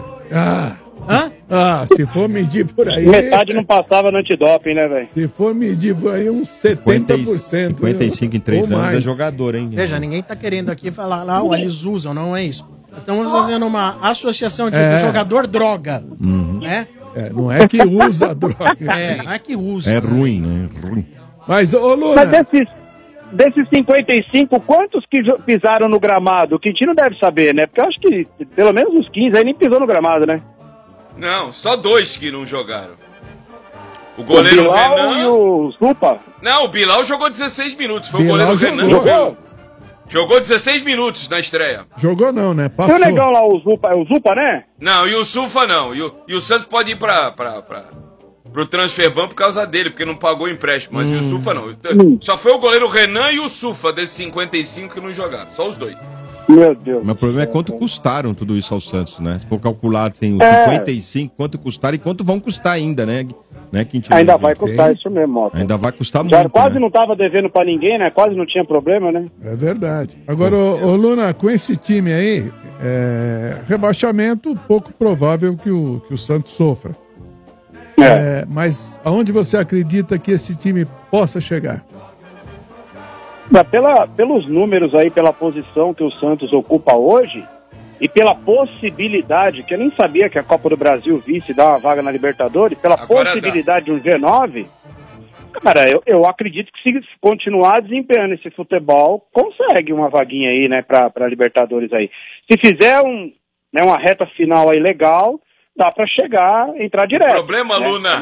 Se for medir por aí. Metade não passava no antidoping, né, velho? Se for medir por aí, uns 70%. 55 em 3 ou anos é mais. jogador, hein? Veja, ninguém tá querendo aqui falar lá, eles usam, não é isso. Estamos fazendo uma associação de jogador droga, né? Não é que usa droga. Não é que usa. É ruim, né? Ruim. Mas, ô Luna... Mas desses 55, quantos que pisaram no gramado? O Quintino deve saber, né? Porque eu acho que pelo menos uns 15 aí nem pisou no gramado, né? Não, só 2 que não jogaram. O goleiro Bilal Renan. e o Zupa. Não, o Bilal jogou 16 minutos. Foi Bilal o goleiro Renan que jogou. jogou 16 minutos na estreia. Jogou não, né? E Passou. o negão lá, o Zupa, né? Não, e o Sufa não. E o Santos pode ir pro Transferban por causa dele, porque não pagou o empréstimo. Mas e o Sufa não. Só foi o goleiro Renan e o Sufa desses 55 que não jogaram. Só os 2. Meu Deus. Mas o problema é quanto custaram tudo isso ao Santos, né? Se for calculado, tem os 55, quanto custaram e quanto vão custar ainda, né? Quintino? Ainda vai custar isso mesmo, Mota. Ainda vai custar Já muito. quase né? não tava devendo pra ninguém, né? Quase não tinha problema, né? É verdade. Agora, ô Luna, com esse time aí, rebaixamento pouco provável que o Santos sofra. Mas aonde você acredita que esse time possa chegar? Pelos números aí, pela posição que o Santos ocupa hoje e pela possibilidade, que eu nem sabia que a Copa do Brasil visse dar uma vaga na Libertadores, pela Agora possibilidade de um G9, cara, eu acredito que se continuar desempenhando esse futebol, consegue uma vaguinha aí, né, pra Libertadores aí. Se fizer uma reta final aí legal, dá pra chegar, entrar direto. O problema, né? Luna,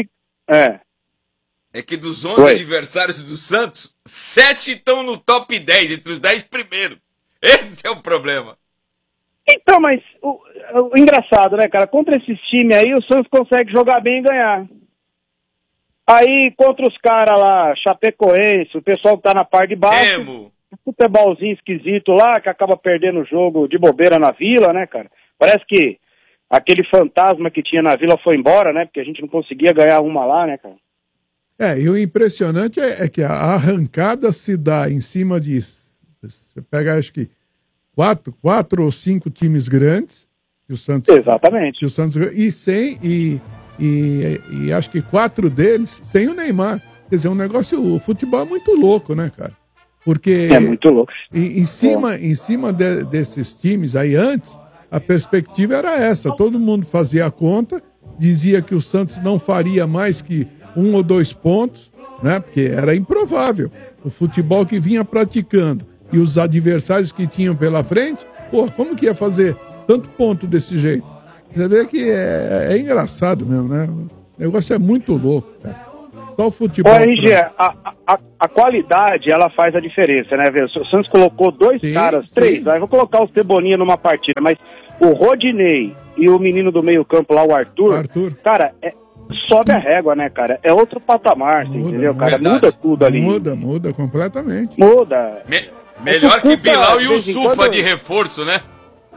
é que dos 11 adversários do Santos, 7 estão no top 10, entre os 10 primeiros. Esse é o problema. Então, mas o engraçado, né, cara? Contra esses times aí, o Santos consegue jogar bem e ganhar. Aí, contra os caras lá, Chapecoense, o pessoal que tá na parte de baixo, futebolzinho esquisito lá, que acaba perdendo o jogo de bobeira na Vila, né, cara? Parece que aquele fantasma que tinha na Vila foi embora, né? Porque a gente não conseguia ganhar uma lá, né, cara? E o impressionante é que a arrancada se dá em cima de... Você pega, acho que, quatro ou 5 times grandes. Que o Santos, exatamente. Que o Santos, e acho que 4 deles sem o Neymar. Quer dizer, o futebol é muito louco, né, cara? Porque é muito louco. Em cima desses times aí antes, a perspectiva era essa. Todo mundo fazia a conta, dizia que o Santos não faria mais que 1 ou 2 pontos, né? Porque era improvável. O futebol que vinha praticando e os adversários que tinham pela frente, como que ia fazer tanto ponto desse jeito? Você vê que é engraçado mesmo, né? O negócio é muito louco, cara. Só o futebol. RG, a qualidade, ela faz a diferença, né? O Santos colocou 2 caras, 3. Aí vou colocar o Cebolinha numa partida, mas o Rodinei e o menino do meio-campo lá, o Arthur. Cara, sobe a régua, né, cara? É outro patamar, entendeu, cara? Muda tudo ali. Muda completamente. Muda. Melhor que Bilal e o Sufa de reforço, né?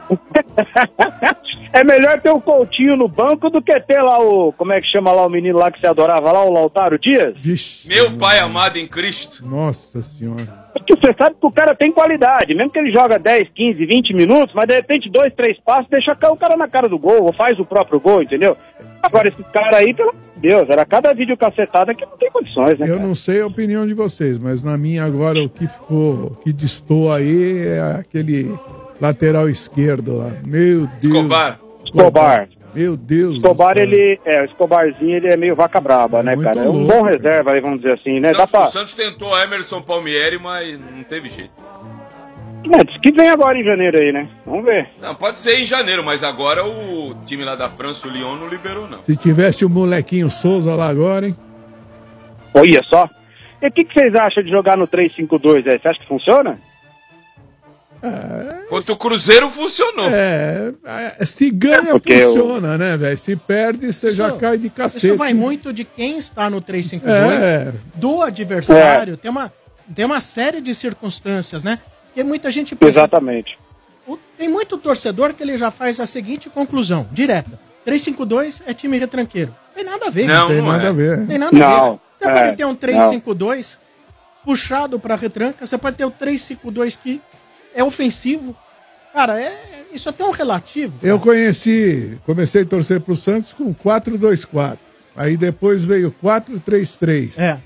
É melhor ter o Coutinho no banco do que ter lá o... Como é que chama lá o menino lá que você adorava lá, o Lautaro Dias? Vixe, meu pai amado em Cristo. Nossa senhora. Porque você sabe que o cara tem qualidade, mesmo que ele joga 10, 15, 20 minutos, mas de repente 2, 3 passos deixa cair o cara na cara do gol, ou faz o próprio gol, entendeu? Agora esse cara aí, pelo amor de Deus, era cada vídeo cacetada que não tem condições, né? Eu não sei a opinião de vocês, mas na minha agora o que distou aí é aquele lateral esquerdo lá. Meu Deus. Escobar. Meu Deus. Escobar, o Escobarzinho, ele é meio vaca braba, né, cara? É um bom reserva aí, vamos dizer assim, né? O Santos tentou Emerson Palmieri, mas não teve jeito. Diz que vem agora em janeiro aí, né? Vamos ver. Não, pode ser em janeiro, mas agora o time lá da França, o Lyon, não liberou, não. Se tivesse o molequinho Souza lá agora, hein? Olha só. E o que vocês acham de jogar no 3-5-2 aí? Você acha que funciona? Contra o Cruzeiro funcionou. Se ganha, funciona, né, velho? Se perde, você já cai de cacete. Isso vai muito de quem está no 3-5-2, do adversário. Tem uma série de circunstâncias, né? Porque muita gente pensa... Exatamente. Tem muito torcedor que ele já faz a seguinte conclusão, direta. 3-5-2 é time retranqueiro. Tem nada a ver. Não tem nada a ver. Tem nada a ver. Você pode ter um 3-5-2 puxado para retranca, você pode ter o 3-5-2 que é ofensivo. Cara, isso é tão relativo. Cara. Eu comecei a torcer pro Santos com 4-2-4. Aí depois veio 4-3-3.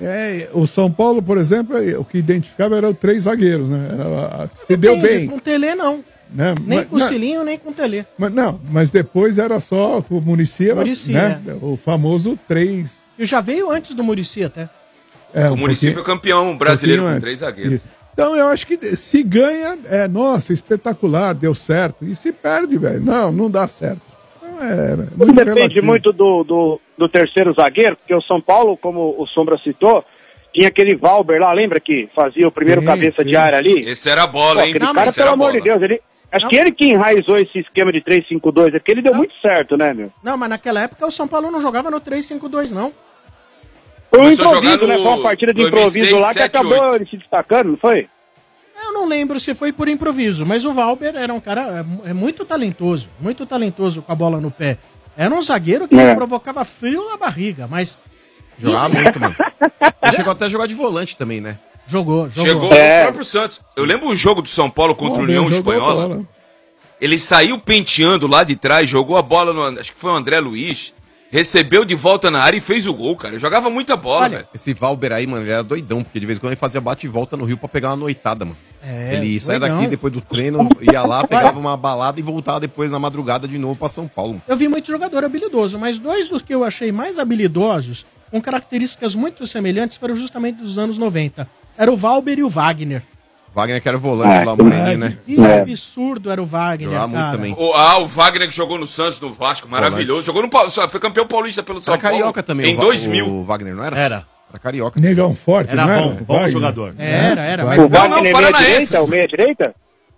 O São Paulo, por exemplo, o que identificava era o 3 zagueiros, né? Se deu bem. Com o Tele, não. Né? Nem com o Cilinho, nem com o Tele. Mas depois era só com o Muricy, né? O famoso 3. E já veio antes do Muricy até. O Muricy foi campeão brasileiro com 3 zagueiros. Então eu acho que se ganha, nossa, espetacular, deu certo. E se perde, velho, não dá certo. Então, depende muito do terceiro zagueiro, porque o São Paulo, como o Sombra citou, tinha aquele Valber lá, lembra que fazia o primeiro cabeça de área ali? Esse era a bola, hein? Aquele cara, pelo amor de Deus, acho que ele que enraizou esse esquema de 3-5-2, porque ele deu muito certo, né, meu? Não, mas naquela época o São Paulo não jogava no 3-5-2, não. Foi um improviso, né? Foi uma partida de improviso lá que acabou ele se destacando, não foi? Eu não lembro se foi por improviso, mas o Valber era um cara muito talentoso com a bola no pé. Era um zagueiro que provocava frio na barriga, mas... Jogava muito, mano. Ele chegou até a jogar de volante também, né? Jogou. Chegou o próprio Santos. Eu lembro um jogo do São Paulo contra o União Espanhola. Ele saiu penteando lá de trás, jogou a bola no... Acho que foi o André Luiz. Recebeu de volta na área e fez o gol, cara. Jogava muita bola, velho. Esse Valber aí, mano, ele era doidão, porque de vez em quando ele fazia bate e volta no Rio pra pegar uma noitada, mano. Ele saía daqui depois do treino, ia lá, pegava uma balada e voltava depois na madrugada de novo pra São Paulo. Eu vi muito jogador habilidoso, mas 2 dos que eu achei mais habilidosos, com características muito semelhantes, foram justamente dos anos 90. Era o Valber e o Wagner. Wagner que era o volante lá, o Moreninho, né? Que absurdo era o Wagner, jogava muito também. O Wagner que jogou no Santos, no Vasco, maravilhoso. Jogou no foi campeão paulista pelo São Paulo. Carioca também. Em 2000. O Wagner, não era? Era carioca. Negão forte, era não bom jogador. Era. O Wagner meia-direita? O meia-direita?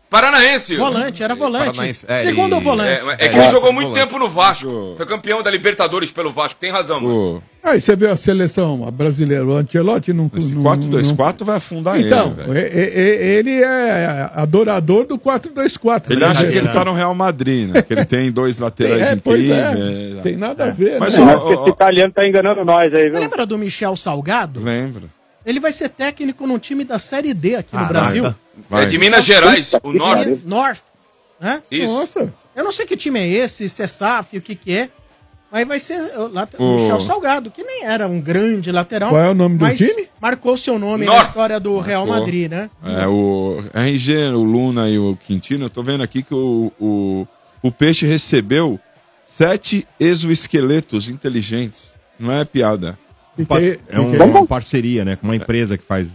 Paranaense. Volante, era volante. Paranaense, Segundo volante. É que ele jogou muito tempo no Vasco. Foi campeão da Libertadores pelo Vasco. Tem razão, mano. Aí você vê a seleção brasileira, o Ancelotti não... Esse 4-2-4 vai afundar então, ele, velho. Ele é adorador do 4-2-4. Ele acha que ele tá no Real Madrid, né? Que ele tem dois laterais incríveis. Tem nada a ver, Mas, né? Esse italiano tá enganando nós aí, viu? Lembra do Michel Salgado? Lembro. Ele vai ser técnico num time da Série D aqui no Brasil. É de Minas Gerais, o Norte. North. Né? Isso. Nossa. Eu não sei que time é esse, se é SAF, o que é. Mas vai ser o Michel Salgado, que nem era um grande lateral. Qual é o nome do mas time? Marcou seu nome na North. história do Real Madrid, né? É, o RG, o Luna e o Quintino, eu tô vendo aqui que o Peixe recebeu 7 exoesqueletos inteligentes. Não é piada. É uma parceria, né? Com uma empresa que faz.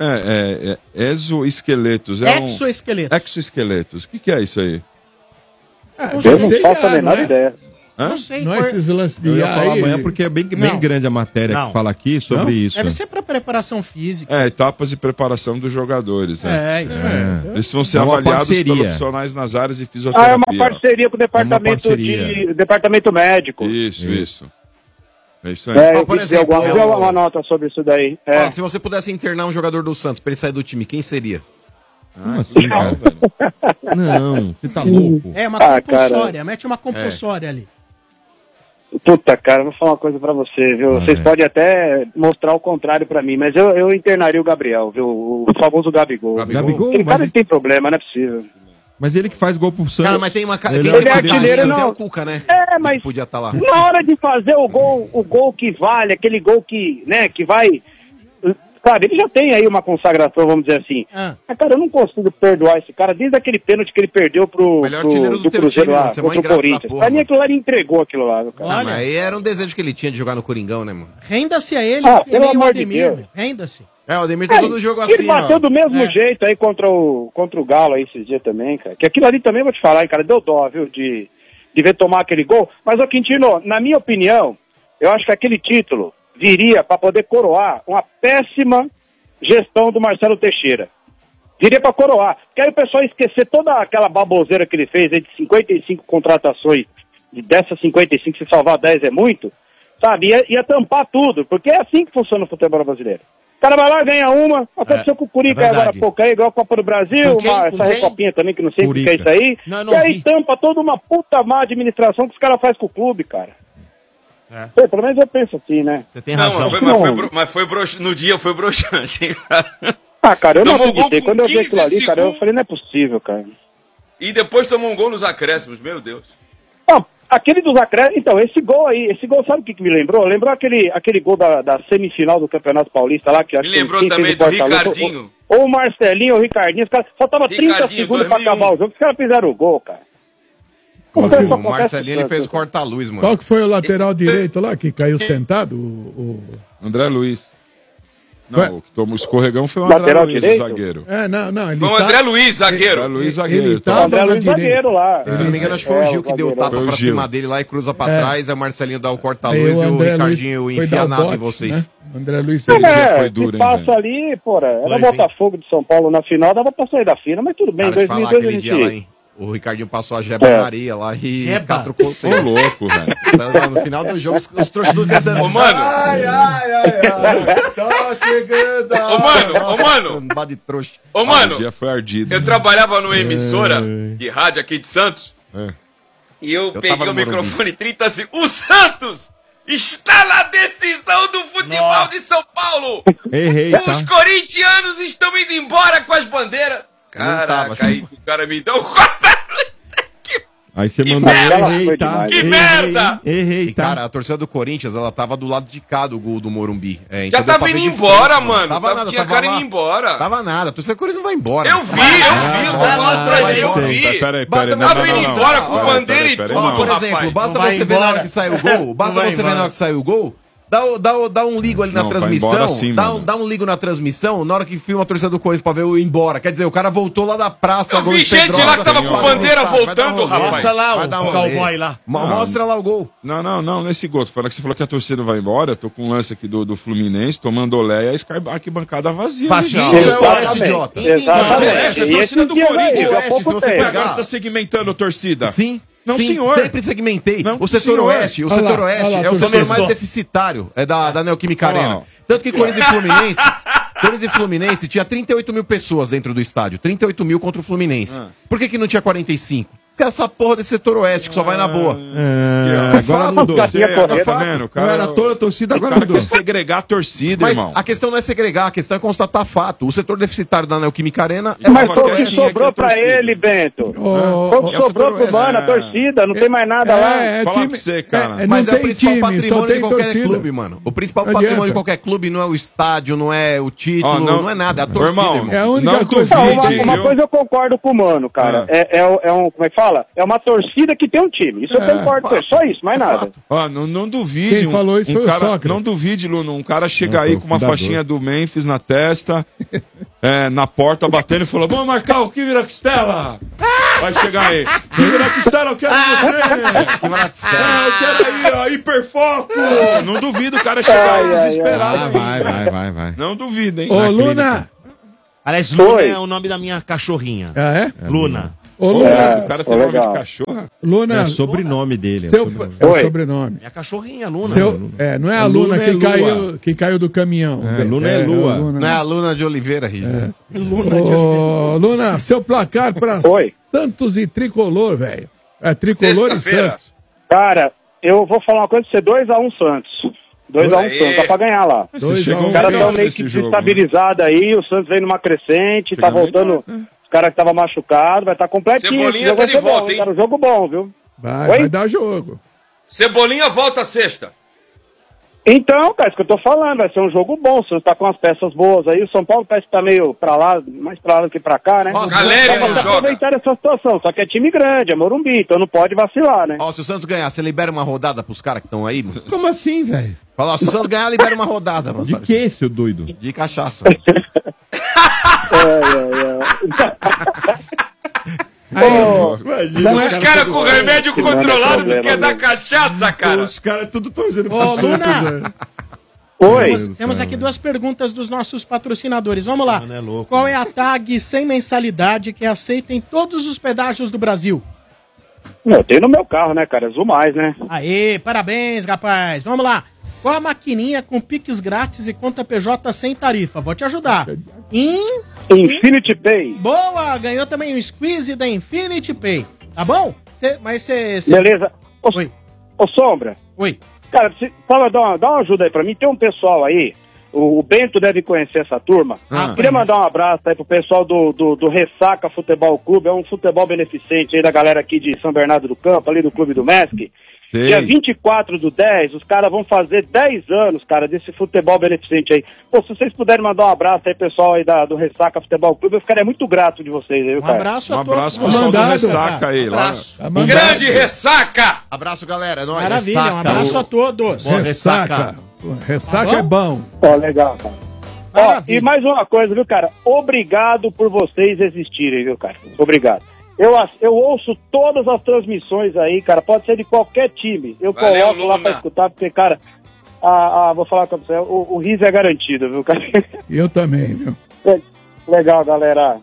Exoesqueletos. Exoesqueletos. Exoesqueletos. O que é isso aí? Eu não faço a menor ideia. Não sei. Não é esses lances de Eu ia ar falar aí. amanhã porque é bem grande a matéria que fala aqui sobre isso. Deve ser pra preparação física. Etapas de preparação dos jogadores. Isso aí. Eles vão ser É uma avaliados parceria. pelos profissionais nas áreas de fisioterapia. É uma parceria com o departamento médico. Isso. É isso aí. Eu por quis dizer exemplo, uma nota sobre isso daí. Ó, se você pudesse internar um jogador do Santos pra ele sair do time, quem seria? Como assim, cara? Não, você tá louco. É uma compulsória, mete uma compulsória ali. Puta, cara, vou falar uma coisa pra você, viu? Vocês podem até mostrar o contrário pra mim, mas eu internaria o Gabriel, viu? O famoso Gabigol. Gabigol, Aquele cara tem problema, não é possível. Mas ele que faz gol pro Santos. Cara, mas tem uma Ele é artilheiro, não. o Cuca, né? Mas podia estar lá. na hora de fazer o gol que vale, aquele gol que, né, que vai... Sabe, ele já tem aí uma consagração, vamos dizer assim. Mas, cara, eu não consigo perdoar esse cara desde aquele pênalti que ele perdeu pro do Cruzeiro lá, contra o Corinthians. Pra mim, aquilo lá, ele entregou aquilo lá, cara. Mas aí era um desejo que ele tinha de jogar no Coringão, né, mano? Renda-se a ele, pelo amor de Deus. Renda-se. O Ademir tem todo jogo Ele assim, bateu do mesmo jeito aí contra o Galo aí esses dias também, cara. Que aquilo ali também, vou te falar, hein, cara, deu dó, viu, de ver tomar aquele gol. Mas, ô Quintino, na minha opinião, eu acho que aquele título viria para poder coroar uma péssima gestão do Marcelo Teixeira. Viria para coroar. Porque aí o pessoal esquecer toda aquela baboseira que ele fez aí de 55 contratações, e dessas 55, se salvar 10 é muito, sabe? Ia tampar tudo, porque é assim que funciona o futebol brasileiro. O cara vai lá, ganha uma, aconteceu com o Curica agora há pouco aí, igual a Copa do Brasil, essa recopinha também, que não sei o que é isso aí. E aí tampa toda uma puta má administração que os caras fazem com o clube, cara. Pô, pelo menos eu penso assim, né? Você tem razão. Mas foi no dia foi broxante, hein, cara? Cara, eu não Tomou acreditei. gol Quando eu vi 15 aquilo ali, cara, eu segundos. falei, não é possível, cara. E depois tomou um gol nos acréscimos, meu Deus. Não, aquele dos acréscimos, então, esse gol, sabe o que me lembrou? Lembrou aquele gol da semifinal do Campeonato Paulista lá, que acho Me lembrou também do Ricardinho. Ou o Marcelinho ou o Ricardinho, os caras faltava 30 segundos pra acabar o jogo, os caras fizeram o gol, cara. O Marcelinho ele fez o corta-luz, mano. Qual que foi o lateral direito lá que caiu sentado? André Luiz. Não, o que tomou o escorregão foi o Lateral André Luiz, direito? o zagueiro. Não, ele Foi o André Luiz, zagueiro. André Luiz, zagueiro. Ele tava André na Luiz, direita. zagueiro lá. Se não me engano, acho que foi o Gil que deu o tapa Foi o pra Gil. cima dele lá e cruza pra trás, aí o Marcelinho dá o Aí corta-luz e o André Ricardinho Luiz foi enfia dar a o nave bote, em vocês. né? O André Luiz foi duro, se hein, passa velho? ali, porra, era Pois, Botafogo de São Paulo na final, dava pra sair da fila, mas tudo bem, Cara, em te falar 2002 a aquele dia lá, gente... hein? O Ricardinho passou a jeba na areia lá e catrucou o Ô, louco, velho. No final do jogo, os torcedores cantando. Ô, mano. Ai, tá chegando. Ô, mano. Um bar de trouxa. Ô, mano, O dia foi ardido. eu trabalhava numa emissora de rádio aqui de Santos. E eu tava peguei no o Morumbi. microfone 30 segundos. O Santos está na decisão do futebol de São Paulo. Errei, Os corintianos estão indo embora com as bandeiras. Caraca, aí o cara me deu um Aí você Que mandou merda! errei, tá? Que merda! Errei, E, tá? cara, a torcida do Corinthians, ela tava do lado de cá do gol do Morumbi. Já então deu tava pra indo ver de embora, frente, mano. Tava nada, Tinha tava cara lá. indo embora. Tava nada. A torcida do Corinthians não vai embora. Eu vi, eu tô falando pra ele, eu vi. Peraí, Basta não, você Tava não, indo não. embora com Peraí, bandeira e peraí, tudo, não. Por exemplo, rapaz. basta Não vai você ver na hora embora. que sai o gol, basta Não vai você ver na hora embora. que sai o gol, Dá um ligo ali na Não, vai transmissão. embora sim, mano. Dá um ligo na transmissão na hora que filma a torcida do Corinthians pra ver o ir embora. Quer dizer, o cara voltou lá da praça. Eu vi gente lá que tava com bandeira voltando, rapaz. Mostra lá o cowboy lá. Mostra lá o gol. Não, nesse gol. Você falou que a torcida vai embora. Eu tô com um lance aqui do Fluminense, tomando olé e a arquibancada vazia. Vazio, já. isso é o Oeste, idiota. Exatamente. É a torcida do Corinthians. Oeste, se você pegar... Agora você tá segmentando a torcida. Sim. Não, Sim, senhor. Sempre segmentei. Não, o setor senhor. oeste, Olha lá, é o setor mais deficitário da Neoquímica Olha lá, Arena. ó. Tanto que Corinthians e Fluminense tinha 38 mil pessoas dentro do estádio. 38 mil contra o Fluminense. Por que não tinha 45? Porque essa porra desse setor oeste que só vai na boa. Agora mudou. Tá vendo? Não era toda a torcida, agora O cara mudou. quer segregar a torcida, Mas irmão. a questão não é segregar, a questão é constatar fato. O setor deficitário da Neoquímica Arena é Mas uma foi o que quietinha sobrou aqui a pra torcida. ele, Bento. Foi o que é o sobrou setor pro mano, a oeste. torcida, não tem mais nada lá. Fala pra você, cara. Mas não é o tem principal time, só patrimônio tem de qualquer torcida. clube, mano. O principal Não patrimônio adianta. de qualquer clube não é o estádio, não é o título, Ó, não é nada, é a torcida, irmão, irmão. É a única Não coisa. duvide, Não, uma viu? coisa eu concordo com o mano, cara. Como é que fala? É uma torcida que tem um time. Isso eu concordo com ele. Só isso, mais nada. Ó, não duvide. Quem falou isso foi o cara, Sócrates. Não duvide, Luno. Um cara chega Não, aí foi o com uma fundador. faixinha do Memphis na testa, na porta batendo e falou: vamos marcar o que vira costela? Vai chegar aí. Que vira costela, eu quero você. Que barato, Eu quero aí, ó, hiperfoco. Não duvido o cara chegar aí desesperado. Vai. Não duvido, hein? Ô, Luna. Aliás, Luna é o nome da minha cachorrinha. Ah, é? Luna. Ô, Luna. O cara tem nome legal. de cachorra? Luna. É sobrenome dele. Seu, é o Oi. sobrenome. Minha cachorrinha, Luna. Não é a Luna Luna é Lua. que caiu do caminhão. Luna é Lua. Não é a Luna de Oliveira, Rio. Ô, Luna, seu placar pra Oi. Santos e Tricolor, velho. É Tricolor e Sexta-feira. Santos. Cara, eu vou falar uma coisa pra você: 2x1 Santos. 2x1 Aê. Santos, dá pra ganhar lá. Você chegou Os um caras estão peso meio que nesse jogo, desestabilizados aí, o Santos vem numa crescente, tá voltando. Os caras que estavam machucados, vai estar completinho. Cebolinha Esse jogo tá vai de ser volta, bom, hein? cara, jogo bom, viu? Oi? Vai dar jogo. Cebolinha volta sexta. Então, cara, isso que eu tô falando, vai ser um jogo bom. O Santos tá com umas peças boas aí. O São Paulo parece que tá meio pra lá, mais pra lá do que pra cá, né? Nossa, Galera, Dá pra joga. aproveitar essa situação. Só que é time grande, é Morumbi, então não pode vacilar, né? Ó, se o Santos ganhar, você libera uma rodada pros caras que estão aí, mano? Como assim, velho? Fala, ó, se o Santos ganhar, libera uma rodada, mano. De que, seu doido? De cachaça. Os caras com remédio controlado não quer dar cachaça, cara. Os caras tudo torcendo Ô, pra Santos, Luna. velho. Oi. Temos aqui duas perguntas dos nossos patrocinadores. Vamos lá. Mano, é louco, Qual é a tag sem mensalidade que aceita em todos os pedágios do Brasil? Eu tenho no meu carro, né, cara? Azul mais, né? Aê, parabéns, rapaz. Vamos lá. Qual a maquininha com Pix grátis e conta PJ sem tarifa? Vou te ajudar. Infinity Pay. Boa, ganhou também o squeeze da Infinity Pay. Tá bom? Mas você... Beleza. Oi. Ô, Sombra. Oi. Cara, fala, dá uma ajuda aí pra mim. Tem um pessoal aí, o Bento deve conhecer essa turma. Queria mandar um abraço aí pro pessoal do Ressaca Futebol Clube. É um futebol beneficente aí da galera aqui de São Bernardo do Campo, ali do Clube do MESC. Dia 24/10, os caras vão fazer 10 anos, cara, desse futebol beneficente aí. Pô, se vocês puderem mandar um abraço aí, pessoal aí do Ressaca Futebol Clube, eu ficaria muito grato de vocês aí, Um cara. abraço a todos. Um abraço pro pessoal do Ressaca aí, lá. Grande Ressaca! Abraço, galera. É nóis. Maravilha, um abraço a todos. Ressaca. Ressaca Tá é bom. Ó, legal, cara. Ó, e mais uma coisa, viu, cara? Obrigado por vocês existirem, viu, cara? Obrigado. Eu ouço todas as transmissões aí, cara. Pode ser de qualquer time. Eu Valeu, coloco lá Luna. pra escutar, porque, cara, vou falar com você, o riso é garantido, viu, cara? Eu também, viu? Legal, galera.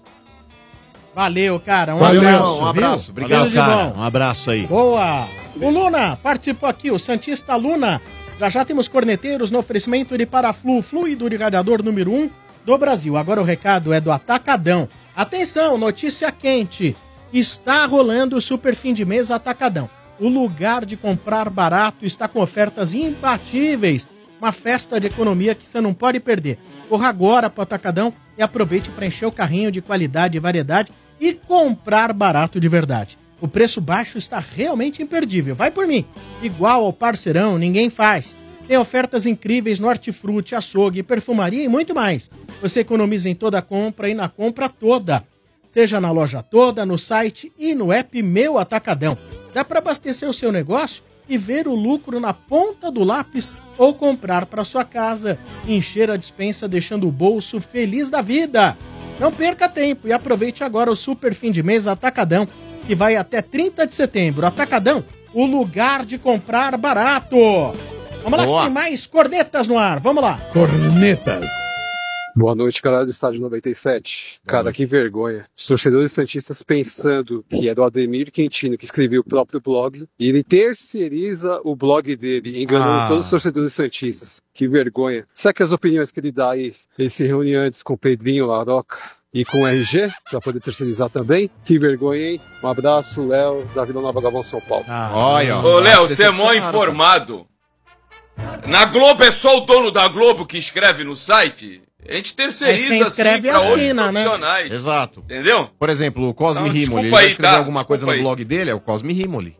Valeu, cara. Valeu, abraço. Um abraço. Viu? Obrigado, Tudo de cara. bom. Um abraço aí. Boa! O Luna participou aqui, o Santista Luna. Já temos corneteiros no oferecimento de Paraflu, fluido de radiador número 1 do Brasil. Agora o recado é do Atacadão. Atenção, notícia quente. Está rolando o Super Fim de Mês Atacadão. O lugar de comprar barato está com ofertas imbatíveis. Uma festa de economia que você não pode perder. Corra agora para o Atacadão e aproveite para encher o carrinho de qualidade e variedade e comprar barato de verdade. O preço baixo está realmente imperdível. Vai por mim. Igual ao Parceirão, ninguém faz. Tem ofertas incríveis no hortifruti, açougue, perfumaria e muito mais. Você economiza em toda a compra e na compra toda. Seja na loja toda, no site e no app Meu Atacadão. Dá para abastecer o seu negócio e ver o lucro na ponta do lápis ou comprar para sua casa, encher a despensa deixando o bolso feliz da vida. Não perca tempo e aproveite agora o super fim de mês Atacadão, que vai até 30 de setembro. Atacadão, o lugar de comprar barato. Vamos lá, Boa. tem mais cornetas no ar, vamos lá. Cornetas. Boa noite, galera do Estádio 97. Cara, que vergonha. Os torcedores santistas pensando que é do Ademir Quintino que escreveu o próprio blog e ele terceiriza o blog dele, enganando todos os torcedores santistas. Que vergonha. Será que as opiniões que ele dá aí, ele se reúne antes com o Pedrinho Laroca e com o RG, pra poder terceirizar também? Que vergonha, hein? Um abraço, Léo, da Vila Nova Galvão, São Paulo. Olha, ô Léo, você é mó informado. Na Globo é só o dono da Globo que escreve no site? A gente terceiriza Mas quem escreve assim pra outros assina, né? profissionais. Exato. Entendeu? Por exemplo, o Cosme Então, Rimoli, desculpa ele vai aí, escrever tá? alguma coisa no Desculpa aí. blog dele, é o Cosme Rimoli.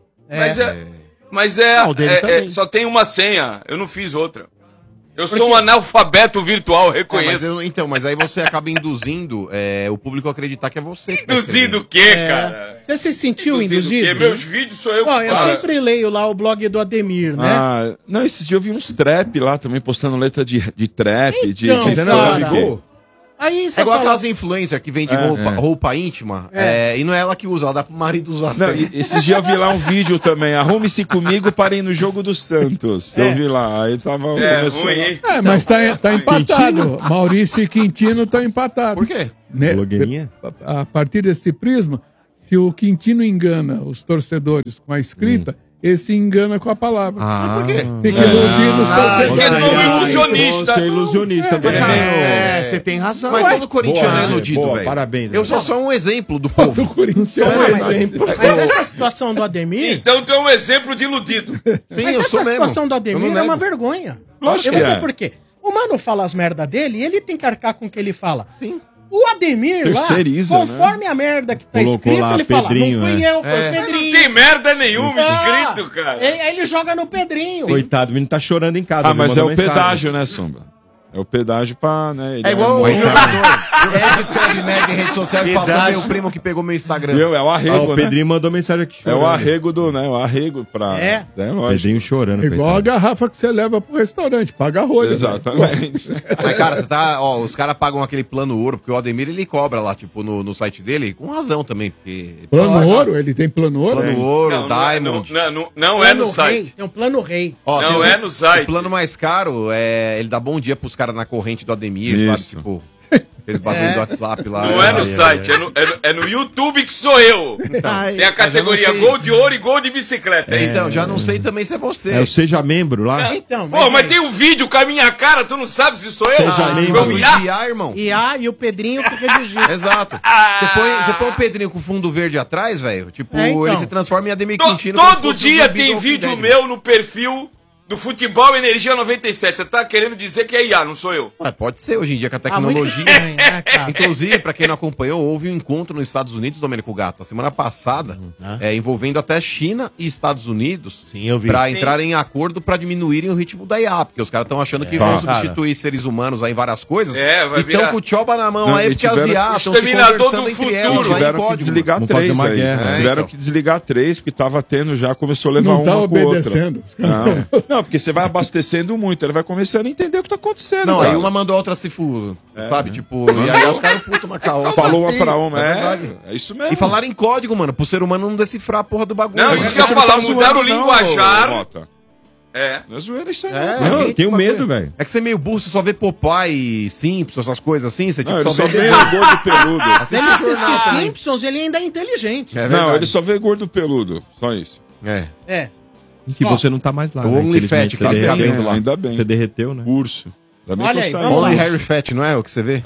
Mas o dele também. só tem uma senha, eu não fiz outra. Eu sou um analfabeto virtual, reconheço. Mas aí você acaba induzindo o público a acreditar que é você. que tá Induzindo o escrevendo. quê, cara? Você se sentiu Induzido induzido? o quê? Meus vídeos sou eu que Ó, eu faço. sempre leio lá o blog do Ademir, né? Ah, não, esses dias eu vi uns trap lá também, postando letra de trap, Então, de cara. Gabigol. Aí É igual aquelas influencers que vendem É, roupa íntima, e não é ela que usa, ela dá pro marido usar. Não, esses dias eu vi lá um vídeo também, arrume-se comigo para ir no jogo do Santos. Eu vi lá, aí tava... começou lá. Mas tá empatado. Maurício e Quintino estão empatados. Por quê? Blogueirinha? A partir desse prisma, se o Quintino engana os torcedores com a escrita, esse engana com a palavra. Por quê? Tem que iludir os torcedores. Você é ilusionista. Você tem razão. Mas todo corintiano é iludido, velho. Parabéns. Eu sou só um exemplo do povo. Do corintiano Mas essa situação do Ademir... Então tu é um exemplo de iludido. Mas essa situação do Ademir é uma vergonha. Lógico Eu que vou dizer é. por quê. O mano fala as merda dele e ele tem que arcar com o que ele fala. Sim. O Ademir lá, Terceiriza, conforme a merda que tá Colocou escrito, lá ele fala, Pedrinho, não fui né? eu, foi o Pedrinho. Não tem merda nenhuma escrito, cara. Aí ele joga no Pedrinho. Coitado, o menino tá chorando em casa. Ah, mas mandou é o mensagem. pedágio, né, Sombra? É o pedágio pra, né? ele É igual o muito- jogador. Ele que escreve merda em rede social e fala, Verdade. meu primo que pegou meu Instagram. Viu? É o arrego, o né? Pedrinho mandou mensagem aqui É chorando. o arrego do, né? O arrego pra... É. lógico. Pedrinho chorando. Igual a garrafa que você leva pro restaurante, paga a rolha. Exatamente. Mas, cara, você tá. Ó, os caras pagam aquele plano ouro, porque o Ademir ele cobra lá, tipo, no site dele, com razão também, porque. Plano ouro? Ele tem plano ouro? Plano ouro, Não, Diamond. não é no Plano site. rei, tem um plano rei. Ó, Não tem é no site. O plano mais caro ele dá bom dia pros caras na corrente do Ademir, Isso. sabe? Tipo, aqueles bagulho do WhatsApp lá. Não é no site, é no YouTube que sou eu. Tem a categoria mas eu não sei. gol de ouro e gol de bicicleta. Então, já não sei também se é você. É o Seja Membro lá? Então, Pô, mas tem um vídeo com a minha cara, tu não sabe se sou eu? Seja Se membro. foi o Iá? IA, irmão. IA e o Pedrinho que redigiu. Exato. Você põe o Pedrinho com fundo verde atrás, velho. Tipo, então. ele se transforma em Ademir Quintino. como se Todo fosse um dia zumbi tem do vídeo Walking Dead. meu no perfil do Futebol Energia 97. Você tá querendo dizer que é IA, não sou eu? Ué, pode ser hoje em dia com a muito tecnologia. estranho, né, cara? Inclusive, pra quem não acompanhou, houve um encontro nos Estados Unidos, Domênico Gato, a semana passada, envolvendo até China e Estados Unidos, Sim, eu vi. pra Sim. entrarem em acordo pra diminuírem o ritmo da IA, porque os caras estão achando que vão substituir seres humanos aí em várias coisas. É, vai e virar- estão com o tchoba na mão Não, aí, e porque as tiveram- IA estão se Exterminador conversando do entre elas, futuro. lá em Tiveram que código. desligar Vamos fazer 3 uma aí. guerra. Tiveram então. que desligar 3, porque tava tendo já, começou a levar Não tá uma com outra. obedecendo. Não, porque você vai abastecendo muito, ele vai começando a entender o que tá acontecendo. Não, cara. aí uma mandou a outra se fuso, sabe? Tipo, e aí os caras putam uma com a outra. Falou uma pra uma, É verdade. é isso mesmo. E falaram em código, mano, pro ser humano não decifrar a porra do bagulho. Não, né? isso que eu ia Você não falar, tá mudaram o zoando, não, linguajar. Mota. É. Não é zoeira isso aí, É, não. Não, eu gente, tenho bagulho. medo, velho. É que você é meio burro, você só vê Popeye, Simpsons, essas coisas assim, você Não, tipo, ele só vê desenho. gordo peludo. Assiste Ele assiste jornal também. Simpsons, ele ainda é inteligente. É verdade. Não, ele só vê gordo peludo. Só isso. É. É. Que Ó, você não tá mais lá. o né? Only Infelizmente, Fat que tá você derreteu. vendo lá. Ainda bem. Você derreteu, né? Urso. Ainda bem Olha que aí, eu saí. vamos Only lá. Harry Fat, não é o que você vê?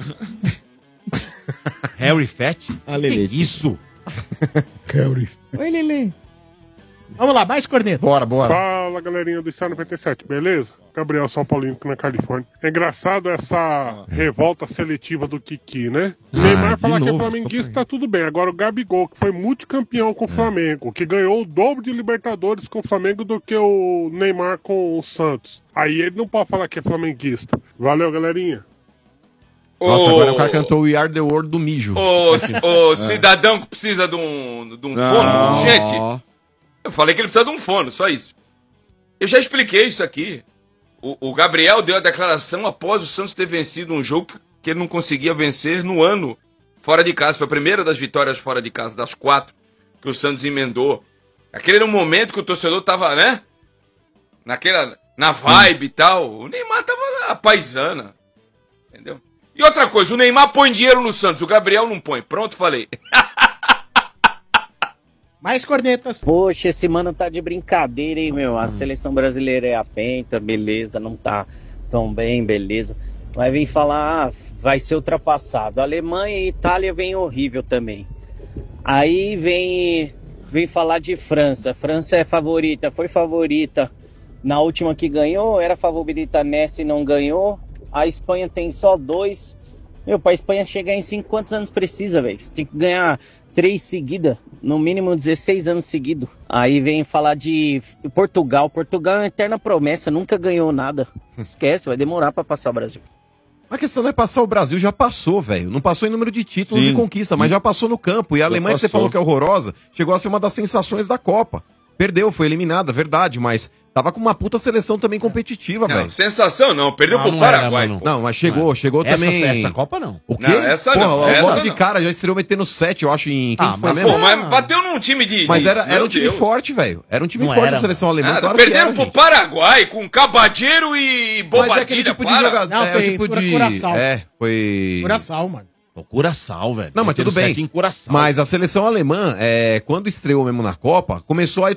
Harry Fett? Ah, Lelê. Que isso? Harry. Oi, Lelê. Vamos lá, mais corneta. Bora, bora. Fala, galerinha do Estado 97, beleza? Gabriel São Paulino aqui na Califórnia. É engraçado essa revolta seletiva do Kiki, né? Neymar de falar que é novo, flamenguista, tá tudo bem. Agora o Gabigol, que foi multicampeão com o Flamengo, que ganhou o dobro de Libertadores com o Flamengo do que o Neymar com o Santos. Aí ele não pode falar que é flamenguista. Valeu, galerinha. Nossa, agora o cara cantou We Are The World do mijo. O cidadão que precisa de um fono. Gente, eu falei que ele precisa de um fono, só isso. Eu já expliquei isso aqui. O Gabriel deu a declaração após o Santos ter vencido um jogo que ele não conseguia vencer no ano fora de casa. Foi a primeira das vitórias fora de casa, das 4 que o Santos emendou. Aquele era um momento que o torcedor tava, né? Na vibe e tal. O Neymar tava na paisana. Entendeu? E outra coisa, o Neymar põe dinheiro no Santos, o Gabriel não põe. Pronto, falei. Mais cornetas. Poxa, esse mano tá de brincadeira, hein, meu? A seleção brasileira é a penta, beleza, não tá tão bem, beleza. Vai vir falar, vai ser ultrapassado. Alemanha e Itália vem horrível também. Aí vem falar de França. França é favorita, foi favorita na última que ganhou, era favorita nessa e não ganhou. A Espanha tem só 2. Meu, pra Espanha chegar em 5, quantos anos precisa, velho? Você tem que ganhar 3 seguidas, no mínimo 16 anos seguidos. Aí vem falar de Portugal. Portugal é uma eterna promessa, nunca ganhou nada. Esquece, vai demorar pra passar o Brasil. A questão não é passar o Brasil, já passou, velho. Não passou em número de títulos e conquista, mas já passou no campo. E a Alemanha, que você falou que é horrorosa, chegou a ser uma das sensações da Copa. Perdeu, foi eliminada, verdade, mas tava com uma puta seleção também competitiva, velho. Sensação não, perdeu pro Paraguai. Pô. Não, mas chegou também. Essa Copa não. O quê? Não, essa não. Porra, Essa logo não. de cara, já estreou metendo 7, eu acho, em quem que foi Mas, mesmo? pô, mas bateu num time de... Mas era Meu um time Deus. forte, velho. Era um time Não forte era, da seleção alemã. Nada, Claro perderam que era, pro Paraguai com Cabadeiro e Bobadilha. Mas é aquele tipo de jogador. Não, foi Curaçao. Foi... Curaçao, mano. Curaçao, velho. Não, mas tudo bem. Mas a seleção alemã, quando estreou mesmo na Copa, começou a